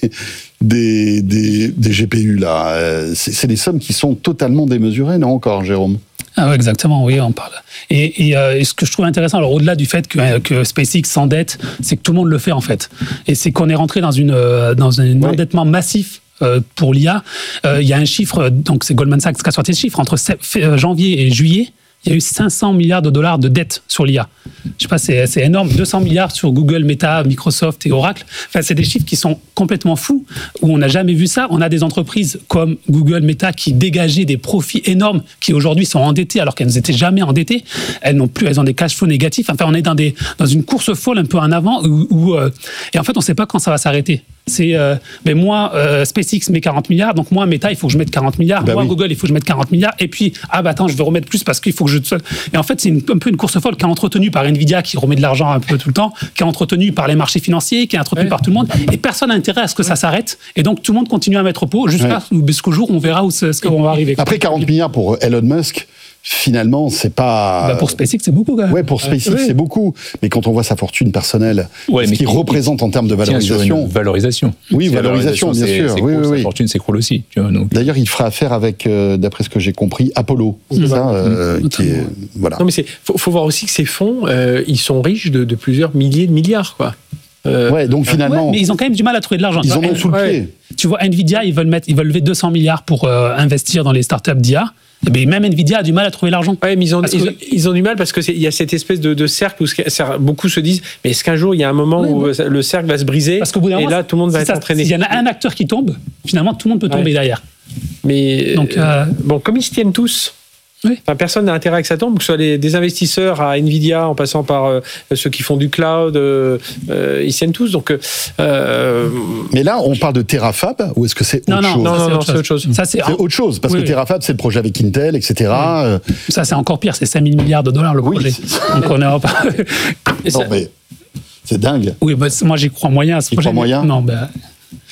des, des, des G P U, là. C'est, c'est des sommes qui sont totalement démesurées, non, encore, Jérôme ? Ah ouais, exactement, oui, on parle. Et, et, euh, et ce que je trouve intéressant, alors au-delà du fait que, que SpaceX s'endette, c'est que tout le monde le fait, en fait. Et c'est qu'on est rentré dans, une, dans un ouais. endettement massif pour l'I A. Euh, il y a un chiffre, donc c'est Goldman Sachs qui a sorti ce chiffre, entre janvier et juillet, il y a eu cinq cents milliards de dollars de dettes sur l'I A. Je sais pas, c'est, c'est énorme. deux cents milliards sur Google, Meta, Microsoft et Oracle. Enfin, c'est des chiffres qui sont complètement fous, où on n'a jamais vu ça. On a des entreprises comme Google, Meta, qui dégageaient des profits énormes, qui aujourd'hui sont endettées, alors qu'elles n'étaient jamais endettées. Elles n'ont plus, elles ont des cash flows négatifs. Enfin, on est dans, des, dans une course folle un peu en avant, où, où euh, et en fait, on ne sait pas quand ça va s'arrêter. C'est, euh, mais moi, euh, SpaceX met quarante milliards, donc moi, Meta, il faut que je mette quarante milliards. Ben moi, oui. Google, il faut que je mette quarante milliards. Et puis, ah bah attends, je vais remettre plus parce qu'il faut que je... Et en fait, c'est une, un peu une course folle qui est entretenue par Nvidia, qui remet de l'argent un peu tout le temps, qui est entretenue par les marchés financiers, qui est entretenue ouais. par tout le monde. Et personne n'a intérêt à ce que ça s'arrête. Et donc, tout le monde continue à mettre au pot jusqu'à ouais. jusqu'au jour où on verra où ce qu'on va arriver. Après, quarante milliards pour Elon Musk... Finalement, c'est pas. Bah pour SpaceX, c'est beaucoup, quand même. Ouais, pour SpaceX, ouais. c'est beaucoup. Mais quand on voit sa fortune personnelle, ouais, ce qu'il représente en termes de valorisation. Valorisation. Oui, valorisation, bien c'est, sûr. C'est oui, cool, oui, sa oui. fortune s'écroule aussi. Tu vois, donc. D'ailleurs, il fera affaire avec, euh, d'après ce que j'ai compris, Apollo. C'est mmh. ça, euh, mmh. qui est, voilà. Non, mais c'est, faut, faut voir aussi que ces fonds, euh, ils sont riches de, de plusieurs milliers de milliards, quoi. Euh, ouais, donc finalement. Ouais, mais ils ont quand même du mal à trouver de l'argent. Ils en ont sous le pied. Tu vois, Nvidia, ils veulent mettre, ils veulent lever deux cents milliards pour euh, investir dans les startups d'I A. Mais même Nvidia a du mal à trouver l'argent. Ouais, mais ils ont, ils, ont, ils ont du mal parce qu'il y a cette espèce de, de cercle où beaucoup se disent mais est-ce qu'un jour il y a un moment ouais, où ouais. le cercle va se briser parce qu'au bout d'un et moment, là tout le monde va être ça, entraîné. S'il y en a un acteur qui tombe, finalement tout le monde peut tomber ouais. derrière. Mais donc euh, bon, comme ils se tiennent tous. Oui. Enfin, personne n'a intérêt à que ça tombe, que ce soit les, des investisseurs à Nvidia, en passant par euh, ceux qui font du cloud, euh, euh, ils tiennent tous. Donc, euh, mais là, on parle de Terafab ou est-ce que c'est autre non, non, chose Non, non, non, c'est autre chose. Ça, c'est, c'est autre chose, parce oui, que Terafab, c'est le projet avec Intel, et cetera. Oui. Ça, c'est encore pire, c'est cinq mille milliards de dollars le projet. Oui, donc, on est en... non, mais c'est dingue. Oui, bah, moi, j'y crois moyen à ce Il projet. Crois moyen non, ben...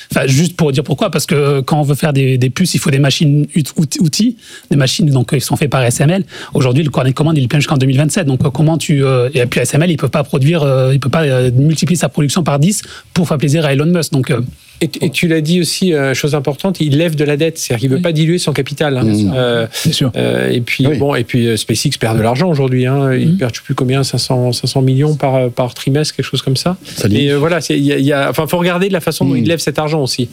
Enfin, juste pour dire pourquoi, parce que quand on veut faire des, des puces, il faut des machines outils, des machines donc qui sont faites par S M L. Aujourd'hui, le carnet de commande il est plein jusqu'en deux mille vingt-sept. Donc comment tu euh, et puis S M L, il peut pas produire, euh, il peut pas euh, multiplier sa production par dix pour faire plaisir à Elon Musk. Donc euh, Et, et tu l'as dit aussi, euh, chose importante, il lève de la dette, c'est-à-dire qu'il ne veut oui. pas diluer son capital. Hein. Bien euh, sûr. sûr. Euh, et puis oui. bon, et puis euh, SpaceX perd de l'argent aujourd'hui. Hein. Il mmh. perd, je ne sais plus combien, cinq cents millions par par trimestre, quelque chose comme ça. ça et euh, voilà, il y a, y a, enfin, faut regarder de la façon mmh. dont il lève cet argent aussi.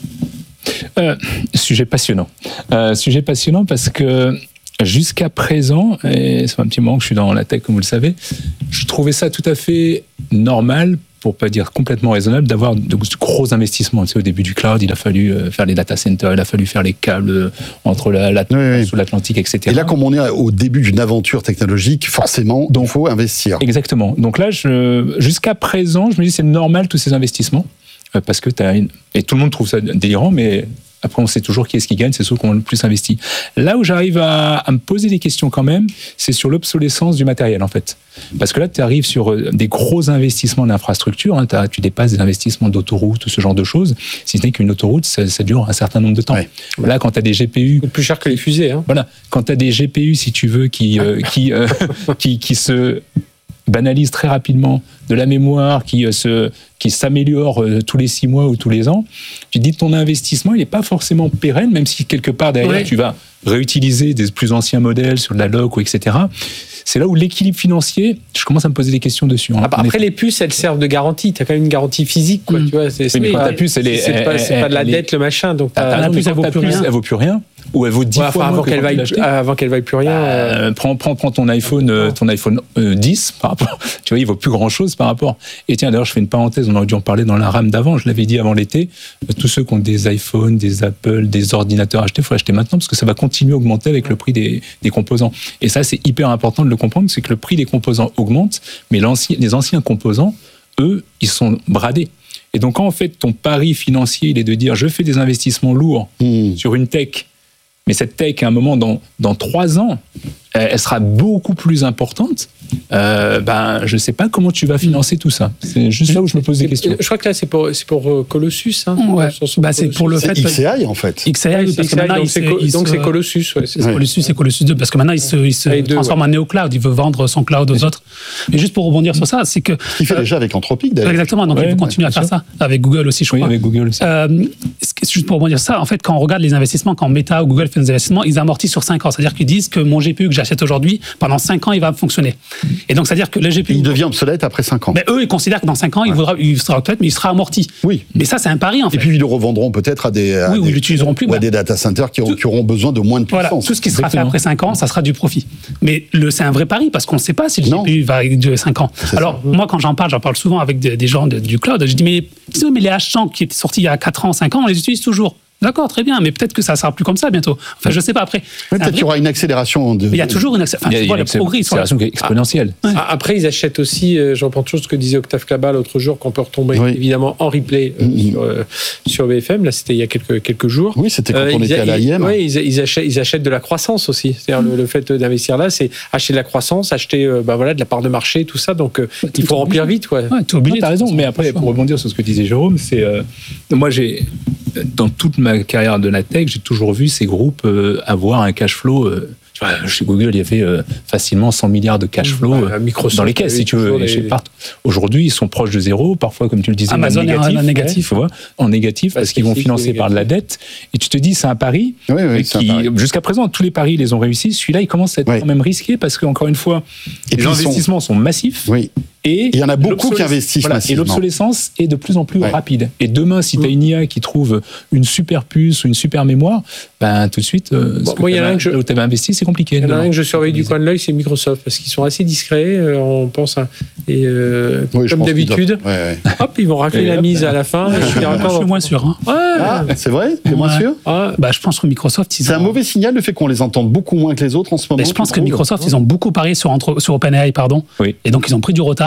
Euh, sujet passionnant. Euh, sujet passionnant parce que jusqu'à présent, et c'est un petit moment que je suis dans la tech, comme vous le savez, je trouvais ça tout à fait normal, pour pas dire complètement raisonnable, d'avoir de gros investissements. Tu sais, au début du cloud, il a fallu faire les data centers, il a fallu faire les câbles entre la, la, oui, sous l'Atlantique, et cetera. Et là, comme on est au début d'une aventure technologique, forcément, il faut investir. Exactement. Donc là, je, jusqu'à présent, je me dis c'est normal tous ces investissements, parce que t'as une... Et tout le monde trouve ça délirant, mais... Après, on sait toujours qui est-ce qui gagne, c'est ceux qui ont le plus investi. Là où j'arrive à, à me poser des questions quand même, c'est sur l'obsolescence du matériel, en fait. Parce que là, tu arrives sur des gros investissements d'infrastructure, hein, tu dépasses des investissements d'autoroutes, ce genre de choses, si ce n'est qu'une autoroute, ça, ça dure un certain nombre de temps. Ouais. Là, quand tu as des G P U... C'est plus cher que les fusées. Hein. Voilà. Quand tu as des G P U, si tu veux, qui, euh, qui, euh, qui, qui se... banalise très rapidement, de la mémoire qui, euh, se, qui s'améliore euh, tous les six mois ou tous les ans, tu te dis ton investissement, il n'est pas forcément pérenne, même si quelque part derrière, ouais. tu vas réutiliser des plus anciens modèles sur de la loc, ou et cetera. C'est là où l'équilibre financier, je commence à me poser des questions dessus. Ah bah après, les puces, elles servent de garantie. Tu as quand même une garantie physique. Quoi, mmh. tu vois, c'est, oui, mais quand ta puce, elle est... C'est, elle, pas, c'est elle, pas de la dette, est, le machin. Donc t'as, t'as, la puce, elle vaut plus rien. Elle vaut plus rien. Ou elle vaut dix ouais, fois avant moins qu'elle vaille, avant qu'elle vaille plus rien. Euh, prends, prends, prends ton iPhone, euh, ton iPhone euh, dix par rapport. Tu vois, il vaut plus grand chose par rapport. Et tiens, d'ailleurs, je fais une parenthèse. On aurait dû en parler dans la RAM d'avant. Je l'avais dit avant l'été. Euh, tous ceux qui ont des iPhones, des Apple, des ordinateurs achetés, il faut acheter maintenant parce que ça va continuer à augmenter avec le prix des, des composants. Et ça, c'est hyper important de le comprendre. C'est que le prix des composants augmente, mais les anciens composants, eux, ils sont bradés. Et donc, quand en fait ton pari financier, il est de dire, je fais des investissements lourds mmh. sur une tech. Mais cette tech, à un moment, dans, dans trois ans, elle sera beaucoup plus importante. Euh, ben, je ne sais pas comment tu vas financer tout ça. C'est juste là où je me pose des questions. Je crois que là, c'est pour, c'est pour Colossus. Hein, ouais. bah, c'est pour le c'est fait. X A I, en fait. X A I, oui, parce que maintenant, donc, il c'est, se, il donc se, c'est Colossus. Ouais, c'est ouais. Colossus et Colossus deux, parce que maintenant, il se, il se deux, transforme ouais. en Neo-Cloud. Il veut vendre son cloud aux autres. Mais juste pour rebondir sur ça, c'est que. Ce qu'il fait euh, déjà avec Anthropic, d'ailleurs. Exactement. Donc, ouais, il veut continuer ouais, à faire sûr. ça. Avec Google aussi, je crois. Oui, avec Google aussi. Euh, juste pour rebondir sur ça, en fait, quand on regarde les investissements, quand Meta ou Google fait des investissements, ils amortissent sur cinq ans. C'est-à-dire qu'ils disent que mon G P U que j'achète aujourd'hui, pendant cinq ans, il va fonctionner. Et donc, c'est-à-dire que le G P U. Il devient obsolète après cinq ans. Mais eux, ils considèrent que dans cinq ans, ouais. il, vaudra, il sera obsolète, mais il sera amorti. Oui. Mais ça, c'est un pari, en fait. Et puis, ils le revendront peut-être à des. À oui, ou des, ils l'utiliseront plus. Ou bah. à des data centers qui, tout, qui auront besoin de moins de puissance. Voilà, tout ce qui sera Exactement. fait après cinq ans, ça sera du profit. Mais le, c'est un vrai pari, parce qu'on ne sait pas si le non. G P U va durer cinq ans. C'est Alors, ça. moi, quand j'en parle, j'en parle souvent avec des, des gens de, du cloud. Je dis, mais, mais les H cent qui étaient sortis il y a quatre ans, cinq ans, on les utilise toujours. D'accord, très bien, mais peut-être que ça ne sera plus comme ça bientôt. Enfin, je ne sais pas après. Peut-être qu'il y aura une accélération. De... Il y a toujours une, accé... enfin, il y a, tu vois, une le progrès, accélération soit... exponentielle. Ah, ouais. Après, ils achètent aussi, euh, je reprends toujours ce que disait Octave Klaba l'autre jour, qu'on peut retomber oui. évidemment en replay euh, mmh. sur, euh, sur B F M. Là, c'était il y a quelques, quelques jours. Oui, c'était quand euh, on était a, à l'A I M. Oui, ils, ils, achètent, ils achètent de la croissance aussi. C'est-à-dire mmh. le, le fait d'investir là, c'est acheter de la croissance, acheter euh, bah, voilà, de la part de marché, tout ça. Donc, euh, ouais, il faut remplir vite. Ouais. Ouais, tu as raison, mais après, pour rebondir sur ce que disait Jérôme, c'est. Euh, moi, j'ai. Dans toute ma carrière de la tech, j'ai toujours vu ces groupes euh, avoir un cash flow. Euh, tu vois, chez Google, il y avait euh, facilement cent milliards de cash flow euh, Microsoft, dans les caisses, si tu veux. Les... Chez partout. Aujourd'hui, ils sont proches de zéro, parfois, comme tu le disais, Amazon en négatif. En négatif, tu vois, en négatif parce qu'ils vont financer par de la dette. Et tu te dis, c'est un pari. Oui, oui, qui, un pari. Jusqu'à présent, tous les paris, ils les ont réussi. Celui-là, il commence à être oui. quand même risqué parce qu'encore une fois, et les investissements sont... sont massifs. Oui. Et il y en a beaucoup qui investissent voilà, massivement. Et l'obsolescence est de plus en plus ouais. rapide. Et demain, si tu as une I A qui trouve une super puce ou une super mémoire, ben tout de suite, euh, bon, moi, il y en a un que je... où tu avais investi, c'est compliqué. Il y en a un que je surveille du coin de l'œil, c'est Microsoft, parce qu'ils sont assez discrets, euh, on pense. À, et euh, oui, comme d'habitude, doivent... ouais, ouais. hop, ils vont racler la mise à la fin. Je suis, je suis moins sûr. Hein. Ouais. Ah, c'est vrai? T'es ouais. moins sûr? ah, bah, Je pense que Microsoft... C'est ont... un mauvais signal le fait qu'on les entende beaucoup moins que les autres en ce moment. Mais je pense que Microsoft, ils ont beaucoup parié sur, entre, sur OpenAI, pardon. Oui. Et donc, ils ont pris du retard.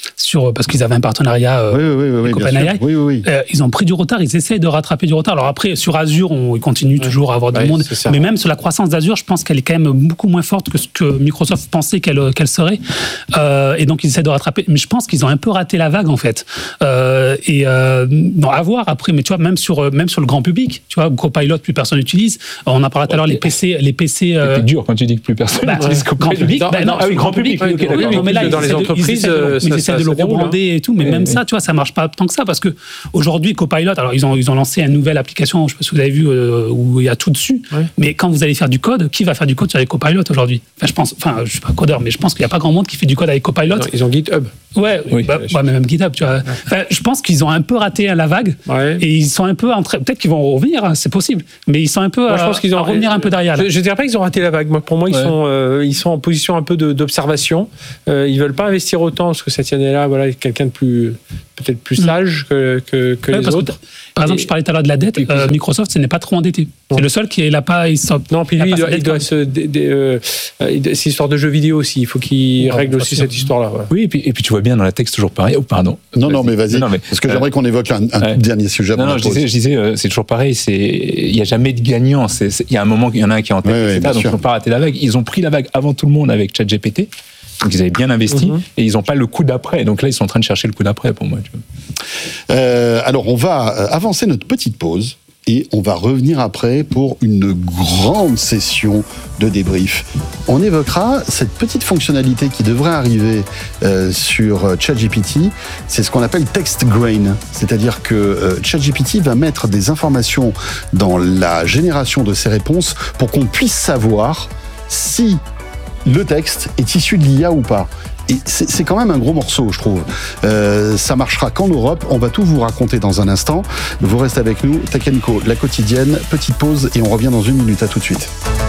sur parce qu'ils avaient un partenariat euh, oui, oui, oui, avec oui, OpenAI. Oui, oui, oui. Euh, ils ont pris du retard, ils essaient de rattraper du retard. Alors après, sur Azure, on, ils continuent ouais. toujours à avoir du ouais, monde. Mais même sur la croissance d'Azure, je pense qu'elle est quand même beaucoup moins forte que ce que Microsoft pensait qu'elle, qu'elle serait. Euh, et donc, ils essaient de rattraper. Mais je pense qu'ils ont un peu raté la vague, en fait. Euh, et euh, bon, à voir après, mais tu vois, même sur, même sur le grand public, tu vois, Copilot, plus personne n'utilise. On en parlait tout à l'heure, les P C. Les P C euh... c'est dur quand tu dis que plus personne bah, n'utilise Copilot. Grand public, bah, non, ah oui, grand public. public okay, oui, mais là, dans les entreprises, ils essaient de le rebrander et tout. Mais même ça, tu vois, ça marche pas tant que ça parce que aujourd'hui, Copilot, alors ils ont, ils ont lancé une nouvelle application, je sais pas si vous avez vu, euh, où il y a tout dessus. Ouais. Mais quand vous allez faire du code, qui va faire du code sur les Copilot aujourd'hui? Enfin, je pense, enfin, je suis pas codeur, mais je pense qu'il y a pas grand monde qui fait du code avec Copilot. Non, ils ont GitHub. Ouais, oui, bah, ouais, mais même GitHub, tu vois. Ouais. Enfin, je pense qu'ils ont un peu raté la vague ouais. et ils sont un peu en train. Peut-être qu'ils vont revenir, hein, c'est possible, mais ils sont un peu. Moi, je pense qu'ils ont à revenir un peu derrière. Là. Je, je dirais pas qu'ils ont raté la vague. Moi, pour moi, ils ouais. sont, euh, ils sont en position un peu de, d'observation. Euh, ils veulent pas investir autant parce que Satya Nadella, voilà, quelqu'un de plus, peut-être plus sage que, que, que ouais, les autres. Que, par exemple, et, je parlais tout à l'heure de la dette. Euh, Microsoft, ce n'est pas trop endetté. Non. C'est le seul qui n'a pas. Il non, puis lui, il doit, il doit se. Des, des, euh, c'est histoire de jeux vidéo aussi. Il faut qu'il oh, règle aussi cette histoire-là. Ouais. Oui, et puis, et puis tu vois bien dans la texte toujours pareil. Oh, pardon. Non, non, mais vas-y. Non, mais, parce que euh, j'aimerais qu'on évoque un, un euh, dernier sujet. Non, non, je disais, je disais euh, c'est toujours pareil. Il n'y a jamais de gagnant. Il y a un moment, il y en a un qui est en tête. Ouais, ouais, donc sûr. Ils n'ont pas raté la vague. Ils ont pris la vague avant tout le monde avec ChatGPT. Donc ils avaient bien investi mm-hmm. et ils n'ont pas le coup d'après. Donc là, ils sont en train de chercher le coup d'après pour moi. Tu vois. Euh, alors, on va avancer notre petite pause et on va revenir après pour une grande session de débrief. On évoquera cette petite fonctionnalité qui devrait arriver euh, sur ChatGPT. C'est ce qu'on appelle text grain. C'est-à-dire que euh, ChatGPT va mettre des informations dans la génération de ses réponses pour qu'on puisse savoir si le texte est issu de l'I A ou pas. Et c'est, c'est quand même un gros morceau, je trouve. Euh, ça marchera qu'en Europe. On va tout vous raconter dans un instant. Vous restez avec nous. Tech and Co, la quotidienne. Petite pause et on revient dans une minute. À tout de suite.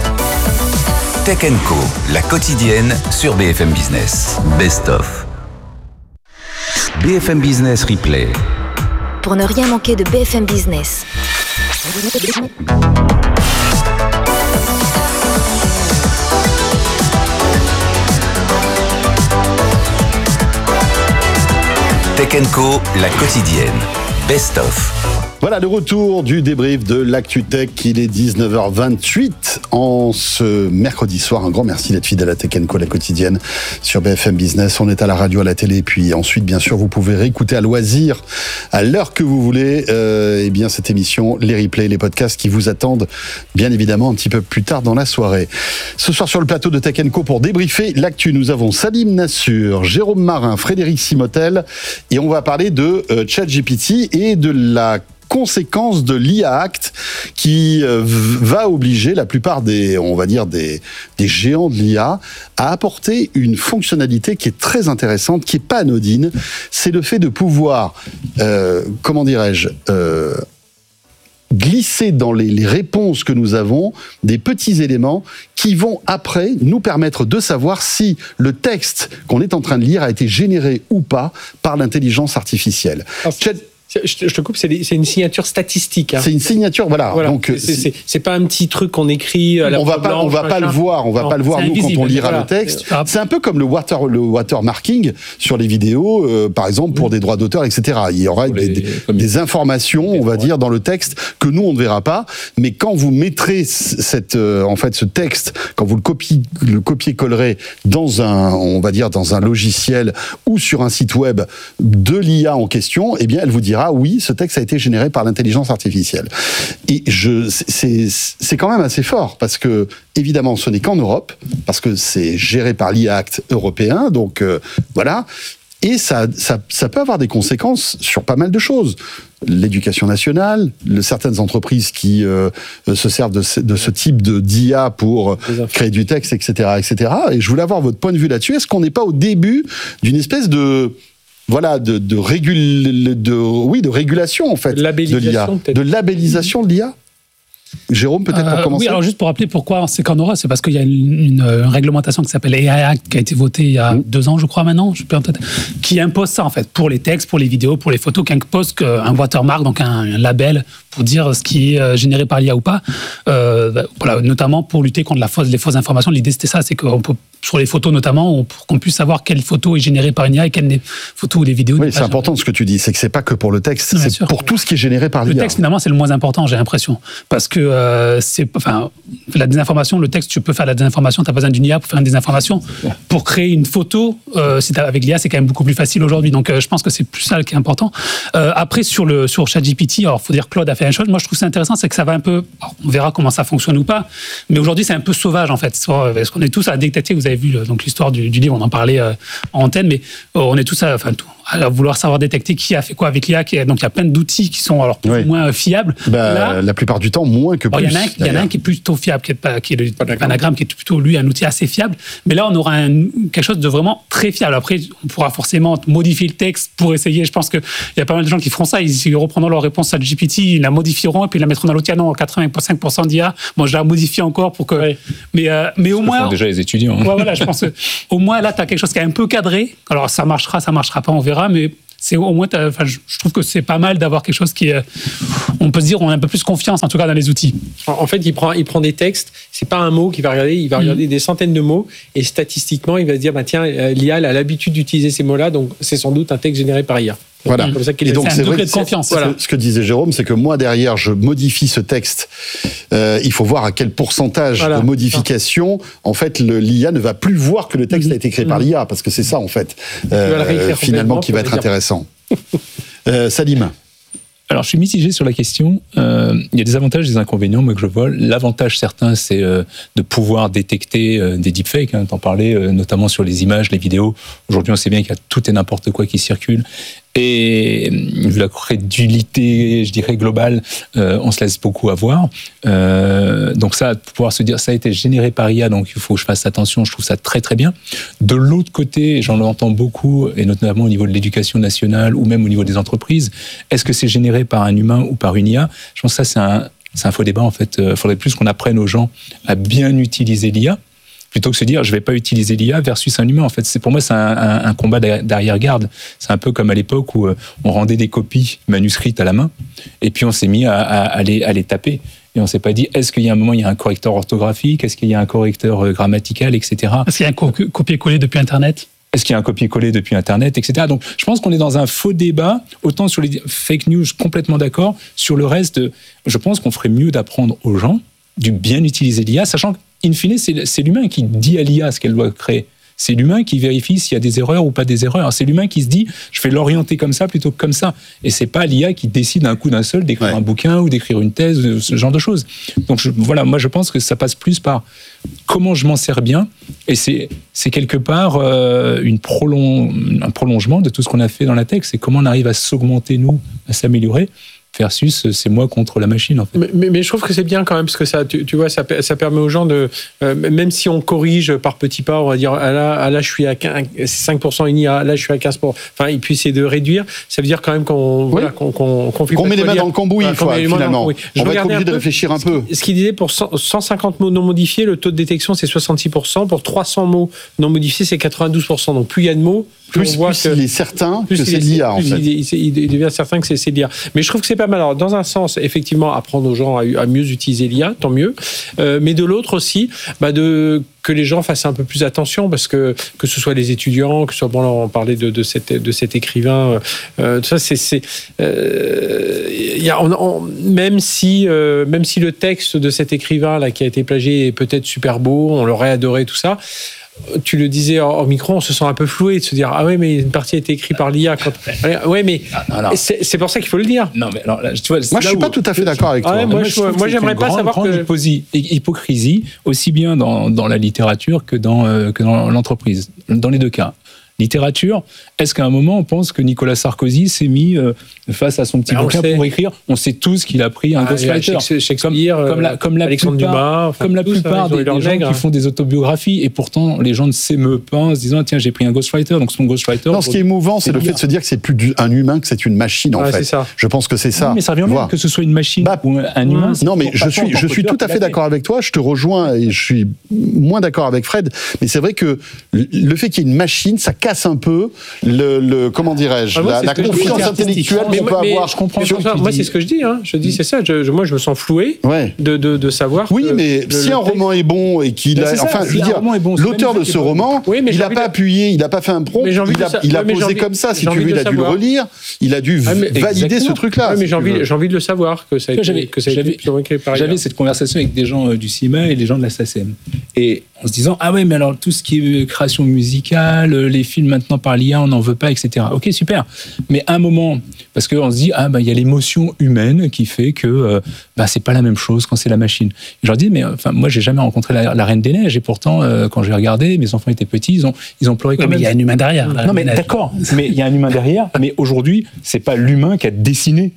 Tech and Co, la quotidienne sur B F M Business. Best of. B F M Business Replay. Pour ne rien manquer de B F M Business. Tech and Co, la quotidienne. Best of. Voilà le retour du débrief de l'Actu Tech. Il est dix-neuf heures vingt-huit en ce mercredi soir. Un grand merci d'être fidèle à Tech and Co, la quotidienne sur B F M Business. On est à la radio, à la télé, puis ensuite, bien sûr, vous pouvez réécouter à loisir, à l'heure que vous voulez, euh, eh bien cette émission, les replays, les podcasts qui vous attendent, bien évidemment, un petit peu plus tard dans la soirée. Ce soir sur le plateau de Tech and Co pour débriefer l'actu, nous avons Salim Nassur, Jérôme Marin, Frédéric Simotel, et on va parler de euh, ChatGPT et de la conséquence de l'I A Act qui euh, va obliger la plupart des, on va dire, des, des géants de l'I A à apporter une fonctionnalité qui est très intéressante, qui est pas anodine. C'est le fait de pouvoir, euh, comment dirais-je, euh, glisser dans les, les réponses que nous avons des petits éléments qui vont après nous permettre de savoir si le texte qu'on est en train de lire a été généré ou pas par l'intelligence artificielle. Chat- Je te coupe, c'est, des, c'est une signature statistique. Hein. C'est une signature, voilà. voilà. Donc c'est, c'est, c'est pas un petit truc qu'on écrit à la on va pas, blanche, on va pas machin. le voir, on va non, pas le voir nous invisible, quand on lira voilà. le texte. C'est un peu comme le water, le watermarking sur les vidéos, euh, par exemple pour oui. des droits d'auteur, et cetera. Il y aura des, des, des informations, on va dire, dans le texte que nous on ne verra pas, mais quand vous mettrez cette, euh, en fait, ce texte, quand vous le copiez, le copier-collerez dans un, on va dire, dans un logiciel ou sur un site web de l'I A en question, eh bien, elle vous dira ah oui, ce texte a été généré par l'intelligence artificielle. Et je, c'est, c'est quand même assez fort, parce que, évidemment, ce n'est qu'en Europe, parce que c'est géré par l'I A Act européen, donc euh, voilà. Et ça, ça, ça peut avoir des conséquences sur pas mal de choses. L'éducation nationale, le, certaines entreprises qui euh, se servent de ce, de ce type de d'I A pour créer du texte, et cetera, et cetera. Et je voulais avoir votre point de vue là-dessus. Est-ce qu'on n'est pas au début d'une espèce de Voilà, de, de, régul... de, oui, de régulation, en fait, de l'I A. Peut-être. De labellisation de l'I A. Jérôme, peut-être pour euh, commencer. Oui, alors juste pour rappeler pourquoi c'est qu'en Europe, c'est parce qu'il y a une, une, une réglementation qui s'appelle A I Act qui a été votée il y a mmh. deux ans, je crois maintenant, je peux en tête, qui impose ça en fait pour les textes, pour les vidéos, pour les photos, qui impose un watermark, donc un, un label pour dire ce qui est généré par l'I A ou pas. Euh, voilà, notamment pour lutter contre la fausse, les fausses informations. L'idée, c'était ça, c'est qu'on peut, sur les photos notamment, on, pour qu'on puisse savoir quelle photo est générée par une I A et quelle n'est photo ou des vidéos. Oui, c'est important ce que tu dis, c'est que c'est pas que pour le texte, non, c'est sûr. pour tout ce qui est généré par l'I A. Le texte, finalement, c'est le moins important, j'ai l'impression. Parce que euh, c'est, enfin, la désinformation, le texte, tu peux faire la désinformation, tu n'as pas besoin d'une I A pour faire une désinformation. Pour créer une photo, euh, si avec l'I A, c'est quand même beaucoup plus facile aujourd'hui. Donc, euh, je pense que c'est plus ça qui est important. Euh, après, sur, le, sur ChatGPT, alors, il faut dire que Claude a fait une chose. Moi, je trouve que c'est intéressant, c'est que ça va un peu. Alors, on verra comment ça fonctionne ou pas. Mais aujourd'hui, c'est un peu sauvage, en fait. Parce qu'on est tous à détecter. Vous avez vu donc, l'histoire du, du livre, on en parlait euh, en antenne, mais euh, on est tous à, enfin, tout, à vouloir savoir détecter qui a fait quoi avec l'I A. Qui est, donc, il y a plein d'outils qui sont alors, plus oui. ou moins fiables. Bah, Là, la plupart du temps, moins que plus. Il y, y en a un qui est plutôt fiable, qui est, pas, qui est le Panagram, qui est plutôt, lui, un outil assez fiable. Mais là, on aura un, quelque chose de vraiment très fiable. Après, on pourra forcément modifier le texte pour essayer. Je pense qu'il y a pas mal de gens qui feront ça. Ils, ils reprendront leur réponse à G P T, ils la modifieront et puis ils la mettront dans l'outil. Ah non, quatre-vingt-cinq pour cent d'I A. Bon, je la modifie encore pour que. Oui. Mais, euh, mais au moins. Déjà les étudiants. Ouais, voilà, je pense qu'au moins là, tu as quelque chose qui est un peu cadré. Alors, ça marchera, ça marchera pas, on verra. Mais c'est au moins, enfin, je trouve que c'est pas mal d'avoir quelque chose qui est. On peut se dire, on a un peu plus confiance, en tout cas, dans les outils. En fait, il prend, il prend des textes. C'est pas un mot qu'il va regarder. Il va regarder mmh. des centaines de mots et statistiquement, il va se dire, bah tiens, l'I A elle a l'habitude d'utiliser ces mots-là, donc c'est sans doute un texte généré par I A. Voilà. Comme ça qu'il et donc c'est, c'est un vrai degré que de confiance. C'est, voilà. Ce que disait Jérôme, c'est que moi derrière, je modifie ce texte. Euh, il faut voir à quel pourcentage voilà. de modification, en fait, le, l'I A ne va plus voir que le texte mmh. a été créé mmh. par l'I A, parce que c'est ça, en fait, euh, finalement, qui va être intéressant. euh, Salim. Alors, je suis mitigé sur la question. Euh, il y a des avantages et des inconvénients, moi, que je vois. L'avantage certain, c'est euh, de pouvoir détecter euh, des deepfakes. Hein, t'en parlais, euh, notamment sur les images, les vidéos. Aujourd'hui, on sait bien qu'il y a tout et n'importe quoi qui circule. Et vu la crédulité, je dirais, globale, euh, on se laisse beaucoup avoir. Euh, donc ça, pouvoir se dire, ça a été généré par I A, donc il faut que je fasse attention, je trouve ça très très bien. De l'autre côté, j'en entends beaucoup, et notamment au niveau de l'éducation nationale, ou même au niveau des entreprises, est-ce que c'est généré par un humain ou par une I A ? Je pense que ça, c'est un, c'est un faux débat, en fait. Il faudrait plus qu'on apprenne aux gens à bien utiliser l'I A, plutôt que se dire je vais pas utiliser l'I A versus un humain. En fait, c'est pour moi c'est un, un, un combat d'arrière-garde. C'est un peu comme à l'époque où on rendait des copies manuscrites à la main et puis on s'est mis à, à, à, les, à les taper. Et on s'est pas dit est-ce qu'il y a un moment il y a un correcteur orthographique, est-ce qu'il y a un correcteur grammatical, et cetera. Est-ce qu'il y a un co- copier-coller depuis Internet ? Est-ce qu'il y a un copier-coller depuis Internet, et cetera. Donc, je pense qu'on est dans un faux débat. Autant sur les fake news, complètement d'accord. Sur le reste, je pense qu'on ferait mieux d'apprendre aux gens du bien utiliser l'I A, sachant que in fine, c'est, c'est l'humain qui dit à l'I A ce qu'elle doit créer. C'est l'humain qui vérifie s'il y a des erreurs ou pas des erreurs. C'est l'humain qui se dit, je vais l'orienter comme ça plutôt que comme ça. Et c'est pas l'I A qui décide d'un coup d'un seul d'écrire ouais. un bouquin ou d'écrire une thèse, ce genre de choses. Donc je, voilà, moi je pense que ça passe plus par comment je m'en sers bien. Et c'est, c'est quelque part euh, une prolong, un prolongement de tout ce qu'on a fait dans la tech. C'est comment on arrive à s'augmenter, nous, à s'améliorer. Versus, c'est moi contre la machine, en fait. Mais, mais, mais je trouve que c'est bien quand même, parce que ça, tu, tu vois, ça, ça permet aux gens de, euh, même si on corrige par petits pas, on va dire, ah là, ah là, je suis à cinq pour cent une I A, là, je suis à quinze pour cent. Enfin, et puis c'est de réduire. Ça veut dire quand même qu'on, oui. voilà, qu'on, qu'on, qu'on, qu'on met les mains dans le cambouis, voilà, fois, finalement. On je va être obligé de réfléchir un peu. Ce qu'il disait, pour cent cinquante mots non modifiés, le taux de détection, c'est soixante-six pour cent. Pour trois cents mots non modifiés, c'est quatre-vingt-douze pour cent. Donc, plus il y a de mots, plus, plus, on voit plus que, il est certain que c'est l'I A, en fait. Il, il, il devient certain que c'est, c'est l'I A. Mais je trouve que c'est pas mal. Alors, dans un sens, effectivement, apprendre aux gens à, à mieux utiliser l'I A, tant mieux. Euh, mais de l'autre aussi, bah de, que les gens fassent un peu plus attention, parce que que ce soit les étudiants, que ce soit, bon, là, on parlait de, de, cette, de cet écrivain, euh, tout ça, c'est... c'est euh, y a, on, on, même, si, euh, même si le texte de cet écrivain là, qui a été plagié est peut-être super beau, on l'aurait adoré, tout ça... Tu le disais au micro, on se sent un peu floué de se dire ah ouais mais une partie a été écrite par l'I A. Quand... Ouais mais non, non. C'est, c'est pour ça qu'il faut le dire. Non mais alors là, tu vois, moi je suis où... pas tout à fait d'accord avec toi. Ah ouais, moi, moi, je, moi j'aimerais pas grande, savoir grande que hypocrisie, hypocrisie aussi bien dans, dans la littérature que dans euh, que dans l'entreprise. Dans les deux cas. Littérature, est-ce qu'à un moment on pense que Nicolas Sarkozy s'est mis euh, face à son petit ben bouquin pour écrire ? On sait tous qu'il a pris un ah, ghostwriter. Shakespeare, comme, comme la, comme la Alexandre plupart, Dumas, enfin, comme la plupart ça, des, des gens qui font des autobiographies, et pourtant les gens ne s'émeuvent pas en se disant tiens j'ai pris un ghostwriter, donc son ghostwriter. Non, ce qui est émouvant, c'est, c'est le fait de se dire que c'est plus du, un humain, que c'est une machine en ouais, fait. Je pense que c'est ça. Oui, mais ça revient même que ce soit une machine bah, ou un humain. Non, mais je suis, je suis tout à fait d'accord avec toi. Je te rejoins et je suis moins d'accord avec Fred. Mais c'est vrai que le fait qu'il y ait une machine, ça casse casse un peu le, le comment dirais-je, ah, moi, la, la confiance intellectuelle qu'on peut mais, avoir. Je comprends. Sur, ça. Moi, c'est ce que je dis. Hein. Je dis, c'est ça. Je, je, moi, je me sens floué ouais. de, de, de savoir. Oui, que mais le, si le un texte... roman est bon et qu'il a, ça, enfin, si je veux dire, bon, l'auteur de ce roman, oui, mais il n'a pas de... appuyé, il n'a pas fait un prompt, il a, il a ouais, posé comme ça. Si tu veux, il a dû le relire, il a dû ah, valider ce truc-là. Ouais, mais j'ai envie, j'ai envie de le savoir que ça a été, j'avais, que ça a été écrit par J'avais cette conversation avec des gens du cinéma et des gens de la S A C E M. Et en se disant, ah ouais, mais alors tout ce qui est création musicale, les films maintenant par l'I A, on n'en veut pas, et cetera. Ok, super. Mais à un moment, parce qu'on se dit, ah bah il y a l'émotion humaine qui fait que euh, bah, c'est pas la même chose quand c'est la machine. Et je leur dis, mais enfin, moi j'ai jamais rencontré la, la Reine des Neiges et pourtant, euh, quand j'ai regardé, mes enfants étaient petits, ils ont, ils ont pleuré quand oui, même. Mais il y a un humain derrière. Non, mais d'accord, mais il y a un humain derrière, mais aujourd'hui, c'est pas l'humain qui a dessiné.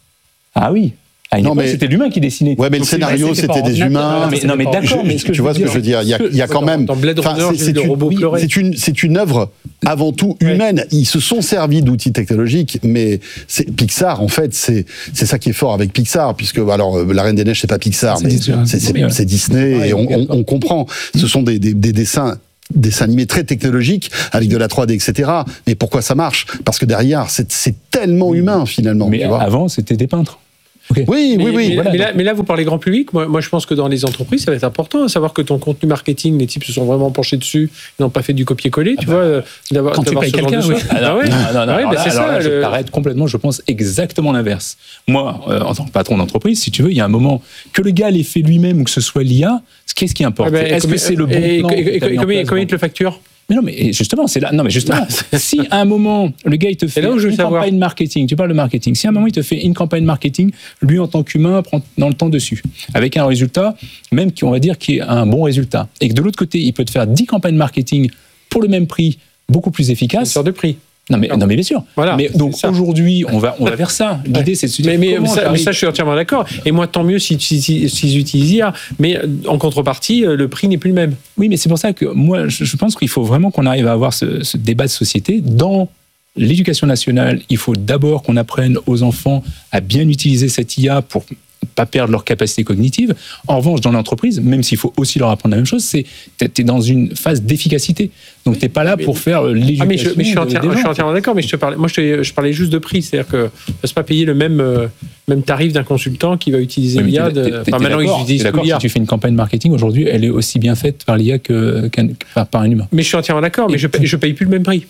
Ah oui. Ah, non, mais c'était l'humain qui dessinait. Ouais, mais le scénario, c'était des humains. Non, mais, non, mais d'accord. Mais tu vois ce que je veux dire? Il y a, il y a quand même. C'est une, c'est une, c'est une œuvre avant tout humaine. Ils se sont servis d'outils technologiques, mais c'est Pixar. En fait, c'est c'est ça qui est fort avec Pixar, puisque alors La Reine des Neiges, c'est pas Pixar, mais c'est Disney et on, on, on comprend. Ce sont des, des, des dessins. dessins animés très technologiques avec de la trois D, et cetera. Mais pourquoi ça marche? Parce que derrière, c'est tellement humain finalement. Mais avant, c'était des peintres. Okay. Oui, mais, oui, oui. Mais, voilà. mais, là, mais là, vous parlez grand public. Moi, moi, je pense que dans les entreprises, ça va être important de savoir que ton contenu marketing, les types se sont vraiment penchés dessus, ils n'ont pas fait du copier-coller, tu ah bah, vois. D'avoir, quand d'avoir tu payes quelqu'un, oui. Ah non, ah ouais. non, non, non, ouais, alors bah, là, c'est alors ça. Là, le... je t'arrête complètement. Je pense exactement l'inverse. Moi, euh, en tant que patron d'entreprise, si tu veux, il y a un moment que le gars l'ait fait lui-même ou que ce soit l'I A, qu'est-ce qui importe? Ah ben, Est-ce que c'est le bon et, plan? Et, et, et combien, combien il te le facture? Mais non, mais justement, c'est là. Non, mais justement, si à un moment le gars il te fait une campagne marketing, tu parles de marketing. Si à un moment il te fait une campagne marketing, lui en tant qu'humain prend dans le temps dessus, avec un résultat, même qui on va dire qui est un bon résultat, et que de l'autre côté il peut te faire dix campagnes marketing pour le même prix, beaucoup plus efficace. Sur de prix. Non mais, non mais bien sûr. Voilà, mais donc aujourd'hui, on va, on va vers ça. L'idée, c'est de se dire. Mais, mais, ça, mais ça, je suis entièrement d'accord. Et moi, tant mieux s'ils si, si, si utilisent I A. Mais en contrepartie, le prix n'est plus le même. Oui, mais c'est pour ça que moi, je, je pense qu'il faut vraiment qu'on arrive à avoir ce, ce débat de société. Dans l'éducation nationale, il faut d'abord qu'on apprenne aux enfants à bien utiliser cette I A pour pas perdre leur capacité cognitive. En revanche, dans l'entreprise, même s'il faut aussi leur apprendre la même chose, c'est tu es dans une phase d'efficacité. Donc, tu n'es pas là pour faire l'éducation. Ah, mais je, mais je suis entièrement, de, je suis entièrement d'accord, mais je te parlais, moi, je, te, je parlais juste de prix. C'est-à-dire que ne va pas payer le même, euh, même tarif d'un consultant qui va utiliser oui, l'I A. De, enfin, maintenant, ils utilisent d'accord, l'I A. Si tu fais une campagne marketing, aujourd'hui, elle est aussi bien faite par l'I A que, qu'un, par, par un humain. Mais je suis entièrement d'accord, mais je ne paye, je paye plus le même prix.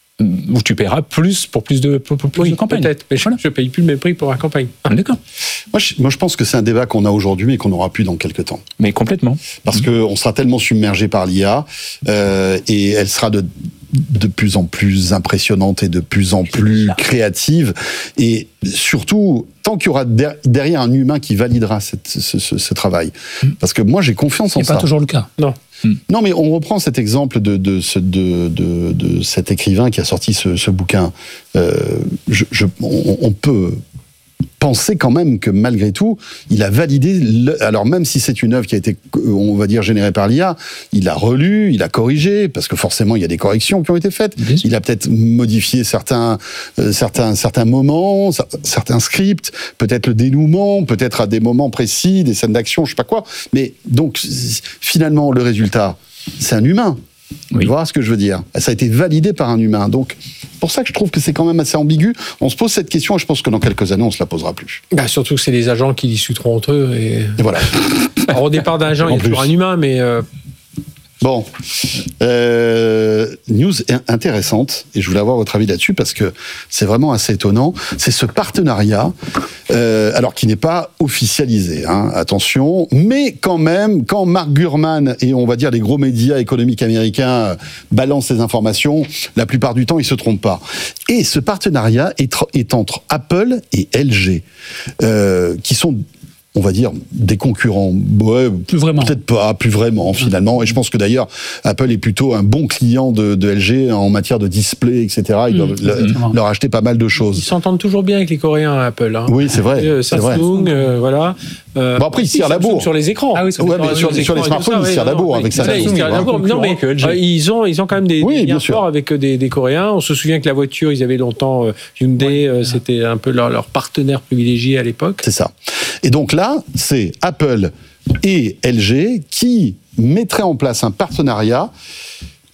Où tu paieras plus pour plus de, pour, pour plus oui, de campagnes. Peut-être, mais voilà. je ne paye plus le même prix pour la campagne. Ah, d'accord. Moi je, moi, je pense que c'est un débat qu'on a aujourd'hui, mais qu'on n'aura plus dans quelques temps. Mais complètement. Parce mmh. qu'on sera tellement submergé par l'I A, euh, et elle sera de, de plus en plus impressionnante et de plus en plus créative. Et surtout, tant qu'il y aura derrière un humain qui validera cette, ce, ce, ce travail. Mmh. Parce que moi, j'ai confiance en ça. C'est pas toujours le cas. Non. Mmh. Non, mais on reprend cet exemple de, de, de, de, de cet écrivain qui a sorti ce, ce bouquin. Euh, je, je, on, on peut penser quand même que malgré tout, il a validé, le, alors même si c'est une œuvre qui a été, on va dire, générée par l'I A, il a relu, il a corrigé, parce que forcément il y a des corrections qui ont été faites. Il a peut-être modifié certains, euh, certains, certains moments, certains scripts, peut-être le dénouement, peut-être à des moments précis, des scènes d'action, je sais pas quoi. Mais donc finalement le résultat, c'est un humain. Oui. Tu vois ce que je veux dire? Ça a été validé par un humain. Donc, pour ça que je trouve que c'est quand même assez ambigu. On se pose cette question et je pense que dans quelques années, on se la posera plus. Bah, surtout que c'est les agents qui discuteront entre eux. Et, et voilà. Alors, au départ d'un agent, il y a toujours un humain, mais... Euh... Bon, euh, news intéressante, et je voulais avoir votre avis là-dessus parce que c'est vraiment assez étonnant. C'est ce partenariat, euh, alors qui n'est pas officialisé, hein, attention, mais quand même, quand Mark Gurman et on va dire les gros médias économiques américains balancent ces informations, la plupart du temps ils se trompent pas. Et ce partenariat est, est entre Apple et L G, euh, qui sont on va dire, des concurrents. Ouais, plus vraiment. Peut-être pas, plus vraiment, finalement. Et je pense que d'ailleurs, Apple est plutôt un bon client de, de L G en matière de display, et cetera. Ils doivent mmh, le, leur acheter pas mal de choses. Ils s'entendent toujours bien avec les Coréens, Apple. Hein. Oui, c'est vrai. Euh, Samsung, euh, voilà. Euh, bon, après, ils se tirent la bourre. Sur les écrans. Ah oui, ouais, mais sur, sur, sur les smartphones, ils se tirent la bourre avec Samsung. Ils se tirent la bourre. Non, mais euh, ils, ont, ils ont quand même des, oui, des liens forts avec des, des Coréens. On se souvient que la voiture, ils avaient longtemps euh, Hyundai, ouais. euh, c'était un peu leur, leur partenaire privilégié à l'époque. C'est ça. Et donc là, c'est Apple et L G qui mettraient en place un partenariat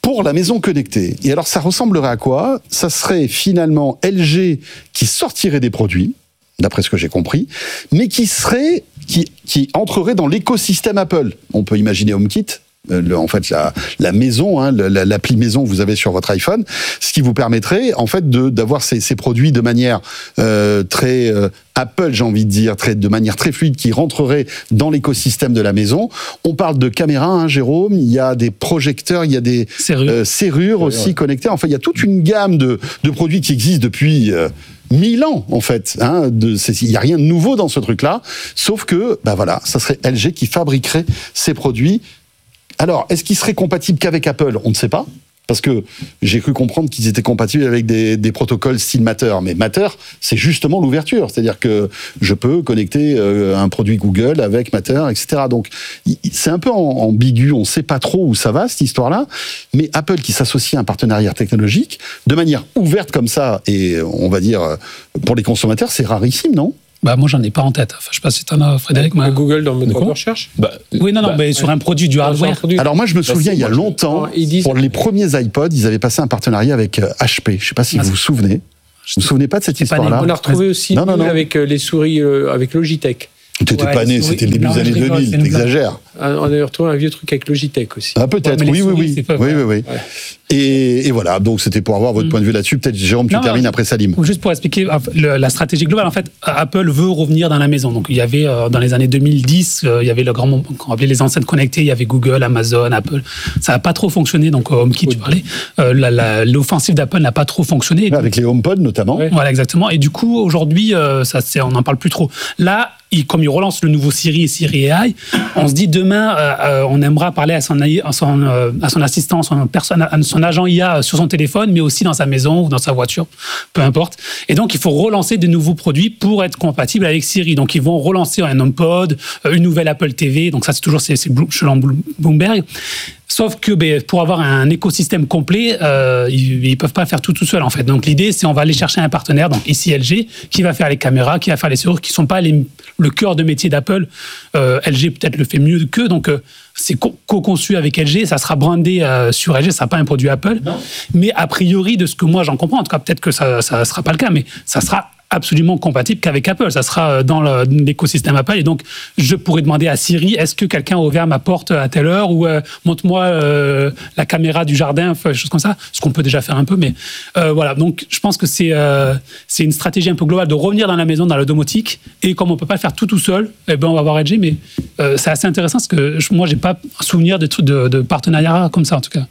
pour la maison connectée. Et alors, ça ressemblerait à quoi? Ça serait finalement L G qui sortirait des produits, d'après ce que j'ai compris, mais qui serait, qui, qui entrerait dans l'écosystème Apple. On peut imaginer HomeKit, euh, le, en fait, la, la maison, hein, la, l'appli maison que vous avez sur votre iPhone, ce qui vous permettrait, en fait, de, d'avoir ces, ces produits de manière euh, très euh, Apple, j'ai envie de dire, très, de manière très fluide, qui rentrerait dans l'écosystème de la maison. On parle de caméras, hein, Jérôme, il y a des projecteurs, il y a des serrures, euh, serrures aussi ouais. connectées. Enfin, il y a toute une gamme de, de produits qui existent depuis euh, mille ans, en fait. Hein, de, il n'y a rien de nouveau dans ce truc-là, sauf que, ben voilà, ça serait L G qui fabriquerait ces produits. Alors, est-ce qu'ils seraient compatibles qu'avec Apple? On ne sait pas. Parce que j'ai cru comprendre qu'ils étaient compatibles avec des, des protocoles style Matter. Mais Matter, c'est justement l'ouverture. C'est-à-dire que je peux connecter euh, un produit Google avec Matter, et cetera. Donc, c'est un peu ambigu. On ne sait pas trop où ça va, cette histoire-là. Mais Apple qui s'associe à un partenariat technologique, de manière ouverte comme ça, et on va dire, pour les consommateurs, c'est rarissime, non? Bah, moi, j'en ai pas en tête. Enfin, je sais pas si t'en as, Frédéric. Mais... Google dans le moteur de recherche bah, Oui, non, non, bah, mais ouais. sur un produit, du hardware. Alors, moi, je me souviens, bah, il y a longtemps, disent... pour les premiers iPods, ils avaient passé un partenariat avec H P. Je sais pas si ah, vous vous souvenez. Vous vous souvenez pas de cette histoire-là? On l'a retrouvé aussi non, non, non. avec les souris, euh, avec Logitech. T'étais ouais, pas né, c'était le début des années deux mille, t'exagères. On avait retrouvé un vieux truc avec Logitech aussi. Ah, peut-être, ouais, oui, oui, oui. Pas, oui, oui, oui. Ouais. Et, et voilà, donc c'était pour avoir votre mmh. point de vue là-dessus. Peut-être, Jérôme, tu non, termines après Salim. Juste pour expliquer le, la stratégie globale, en fait, Apple veut revenir dans la maison. Donc, il y avait, euh, dans les années deux mille dix, euh, il y avait le grand, qu'on appelait les enceintes connectées, il y avait Google, Amazon, Apple. Ça n'a pas trop fonctionné, donc HomeKit, oui. tu parlais. Euh, la, la, l'offensive d'Apple n'a pas trop fonctionné. Ouais, avec les HomePod, notamment. Ouais. Voilà, exactement. Et du coup, aujourd'hui, euh, ça, c'est, on n'en parle plus trop. Là, il, comme il relance le nouveau Siri et Siri A I, on se dit demain, euh, euh, on aimera parler à son, à son, euh, à son assistant, son, personne, à son agent I A sur son téléphone, mais aussi dans sa maison ou dans sa voiture, peu importe. Et donc, il faut relancer des nouveaux produits pour être compatible avec Siri. Donc, ils vont relancer un HomePod, une nouvelle Apple T V. Donc, ça, c'est toujours c'est, c'est selon Bloomberg. Sauf que ben, pour avoir un écosystème complet, euh, ils ne peuvent pas faire tout tout seul, en fait. Donc, l'idée, c'est on va aller chercher un partenaire, donc ici L G, qui va faire les caméras, qui va faire les serrures, qui ne sont pas les, le cœur de métier d'Apple. Euh, L G, peut-être, le fait mieux qu'eux. Donc, euh, c'est co-conçu avec L G, ça sera brandé euh, sur L G, ça ne sera pas un produit Apple. Non. Mais a priori, de ce que moi j'en comprends, en tout cas, peut-être que ça ne sera pas le cas, mais ça sera absolument compatible qu'avec Apple. Ça sera dans le, l'écosystème Apple. Et donc, je pourrais demander à Siri, est-ce que quelqu'un a ouvert ma porte à telle heure ou euh, montre-moi euh, la caméra du jardin, des choses comme ça. Ce qu'on peut déjà faire un peu. Mais euh, voilà. Donc, je pense que c'est, euh, c'est une stratégie un peu globale de revenir dans la maison, dans la domotique. Et comme on ne peut pas le faire tout tout seul, eh ben, on va voir L G. Mais euh, c'est assez intéressant parce que je, moi, je n'ai pas souvenir de, de, de partenariat comme ça, en tout cas.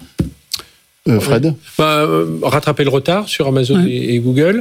Euh, Fred, bah, euh, rattraper le retard sur Amazon ouais. et, et Google,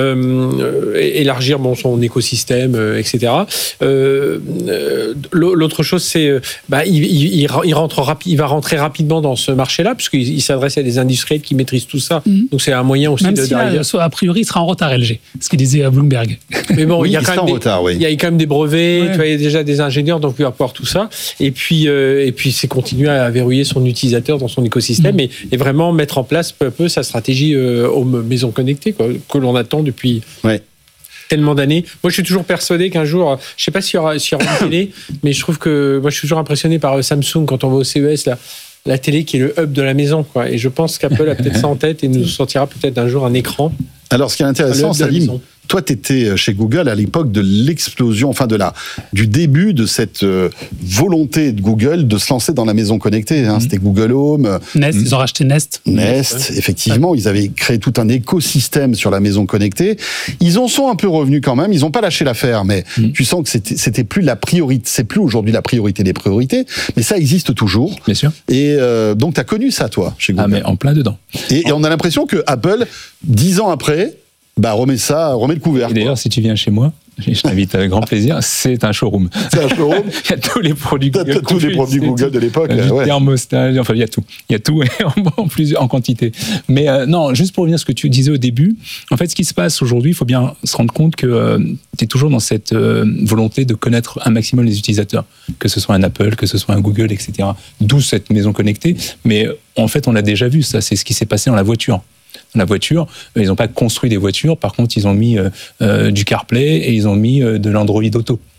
euh, élargir bon son écosystème, euh, et cetera. Euh, euh, l'autre chose, c'est bah, il, il, il rentre rapi- il va rentrer rapidement dans ce marché-là puisqu'il il s'adresse à des industriels qui maîtrisent tout ça. Mm-hmm. Donc c'est un moyen aussi même de. Si là, a priori, il sera en retard L G, ce qu'il disait à Bloomberg. Mais bon, oui, il y a quand même des, retard, oui. il y a quand même des brevets, ouais. tu vois, il y a déjà des ingénieurs, donc il va pouvoir tout ça. Et puis euh, et puis c'est continuer à verrouiller son utilisateur dans son écosystème mm-hmm. et, et vraiment mettre en place peu à peu sa stratégie euh, aux maisons connectées quoi, que l'on attend depuis ouais. tellement d'années. Moi, je suis toujours persuadé qu'un jour, je ne sais pas s'il y aura, s'il y aura une télé, mais je trouve que moi, je suis toujours impressionné par Samsung quand on va au C E S, là, la télé qui est le hub de la maison. Quoi. Et je pense qu'Apple a peut-être ça en tête et nous sortira peut-être un jour un écran. Alors, ce qui est intéressant, Salim, toi, tu étais chez Google à l'époque de l'explosion, enfin de la, du début de cette euh, volonté de Google de se lancer dans la maison connectée. Hein. Mm-hmm. C'était Google Home. Nest, mmh. ils ont racheté Nest. Nest, ouais. effectivement. Ouais. Ils avaient créé tout un écosystème sur la maison connectée. Ils en sont un peu revenus quand même. Ils n'ont pas lâché l'affaire, mais mm-hmm. tu sens que c'était, c'était plus la priorité. C'est plus aujourd'hui la priorité des priorités, mais ça existe toujours. Bien sûr. Et euh, donc, tu as connu ça, toi, chez Google. Ah, mais en plein dedans. Et, et on a l'impression que Apple, dix ans après, bah, remet ça, remet le couvert. Et d'ailleurs, quoi. Si tu viens chez moi, je t'invite avec grand plaisir, c'est un showroom. C'est un showroom. Il y a tous les produits Google. T'as tous les produits Google de l'époque. Du ouais. thermostat, enfin, il y a tout. Il y a tout en, plusieurs, en quantité. Mais euh, non, juste pour revenir à ce que tu disais au début, en fait, ce qui se passe aujourd'hui, il faut bien se rendre compte que euh, tu es toujours dans cette euh, volonté de connaître un maximum les utilisateurs, que ce soit un Apple, que ce soit un Google, et cetera. D'où cette maison connectée. Mais en fait, on l'a déjà vu, ça, c'est ce qui s'est passé dans la voiture. Dans la voiture, ils n'ont pas construit des voitures, par contre, ils ont mis euh, euh, du CarPlay et ils ont mis euh, de l'Android Auto.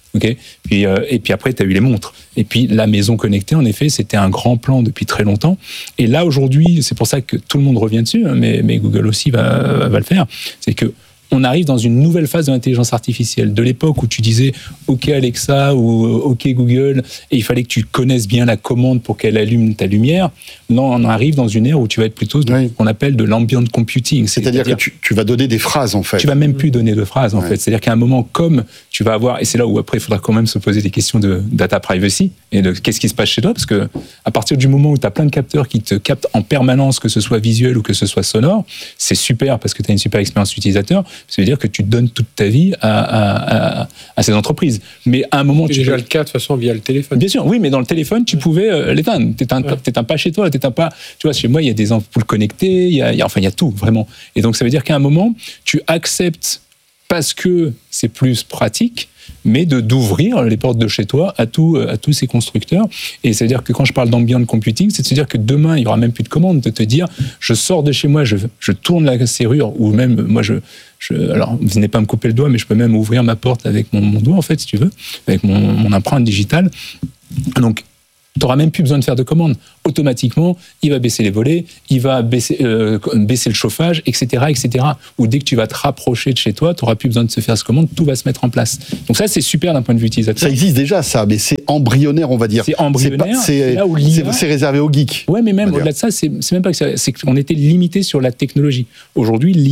Okay, puis, euh, et puis après, tu as eu les montres. Et puis la maison connectée, en effet, c'était un grand plan depuis très longtemps. Et là, aujourd'hui, c'est pour ça que tout le monde revient dessus, hein, mais, mais Google aussi va, va le faire, c'est que on arrive dans une nouvelle phase de l'intelligence artificielle. De l'époque où tu disais « OK Alexa » ou « OK Google » et il fallait que tu connaisses bien la commande pour qu'elle allume ta lumière. Non, on arrive dans une ère où tu vas être plutôt ce oui. qu'on appelle de l'ambient computing. C'est-à-dire, C'est-à-dire que tu, tu vas donner des phrases, en fait. Tu vas même plus donner de phrases, en ouais. fait. C'est-à-dire qu'à un moment, comme tu vas avoir... Et c'est là où après, il faudra quand même se poser des questions de data privacy et de qu'est-ce qui se passe chez toi, parce que à partir du moment où tu as plein de capteurs qui te captent en permanence, que ce soit visuel ou que ce soit sonore, c'est super parce que tu as une super expérience utilisateur. Ça veut dire que tu donnes toute ta vie à, à, à, à ces entreprises. Mais à un moment... C'est tu déjà peux... le cas, de toute façon, via le téléphone. Bien sûr, oui, mais dans le téléphone, tu pouvais euh, l'éteindre. T'éteins, ouais. t'éteins pas chez toi, t'éteins pas... Tu vois, chez moi, il y a des ampoules connectées, il y a, il y a, enfin, il y a tout, vraiment. Et donc, ça veut dire qu'à un moment, tu acceptes, parce que c'est plus pratique, mais de d'ouvrir les portes de chez toi à, tout, à tous ces constructeurs. Et ça veut dire que quand je parle d'ambient computing, c'est de se dire que demain, il n'y aura même plus de commande, de te dire, je sors de chez moi, je, je tourne la serrure, ou même, moi, je... Je, alors, vous venez pas me couper le doigt, mais je peux même ouvrir ma porte avec mon, mon doigt, en fait, si tu veux, avec mon, mon empreinte digitale. Donc, tu n'auras même plus besoin de faire de commande. Automatiquement, il va baisser les volets, il va baisser, euh, baisser le chauffage, et cetera, et cetera. Ou dès que tu vas te rapprocher de chez toi, tu n'auras plus besoin de se faire ce commande, tout va se mettre en place. Donc ça, c'est super d'un point de vue utilisateur. Ça existe déjà, ça, mais c'est embryonnaire, on va dire. C'est embryonnaire. C'est, pas, c'est, c'est, c'est réservé aux geeks. Ouais, mais même au-delà de ça, c'est, c'est même pas que ça, c'est qu'on était limité sur la technologie. Aujourd'hui,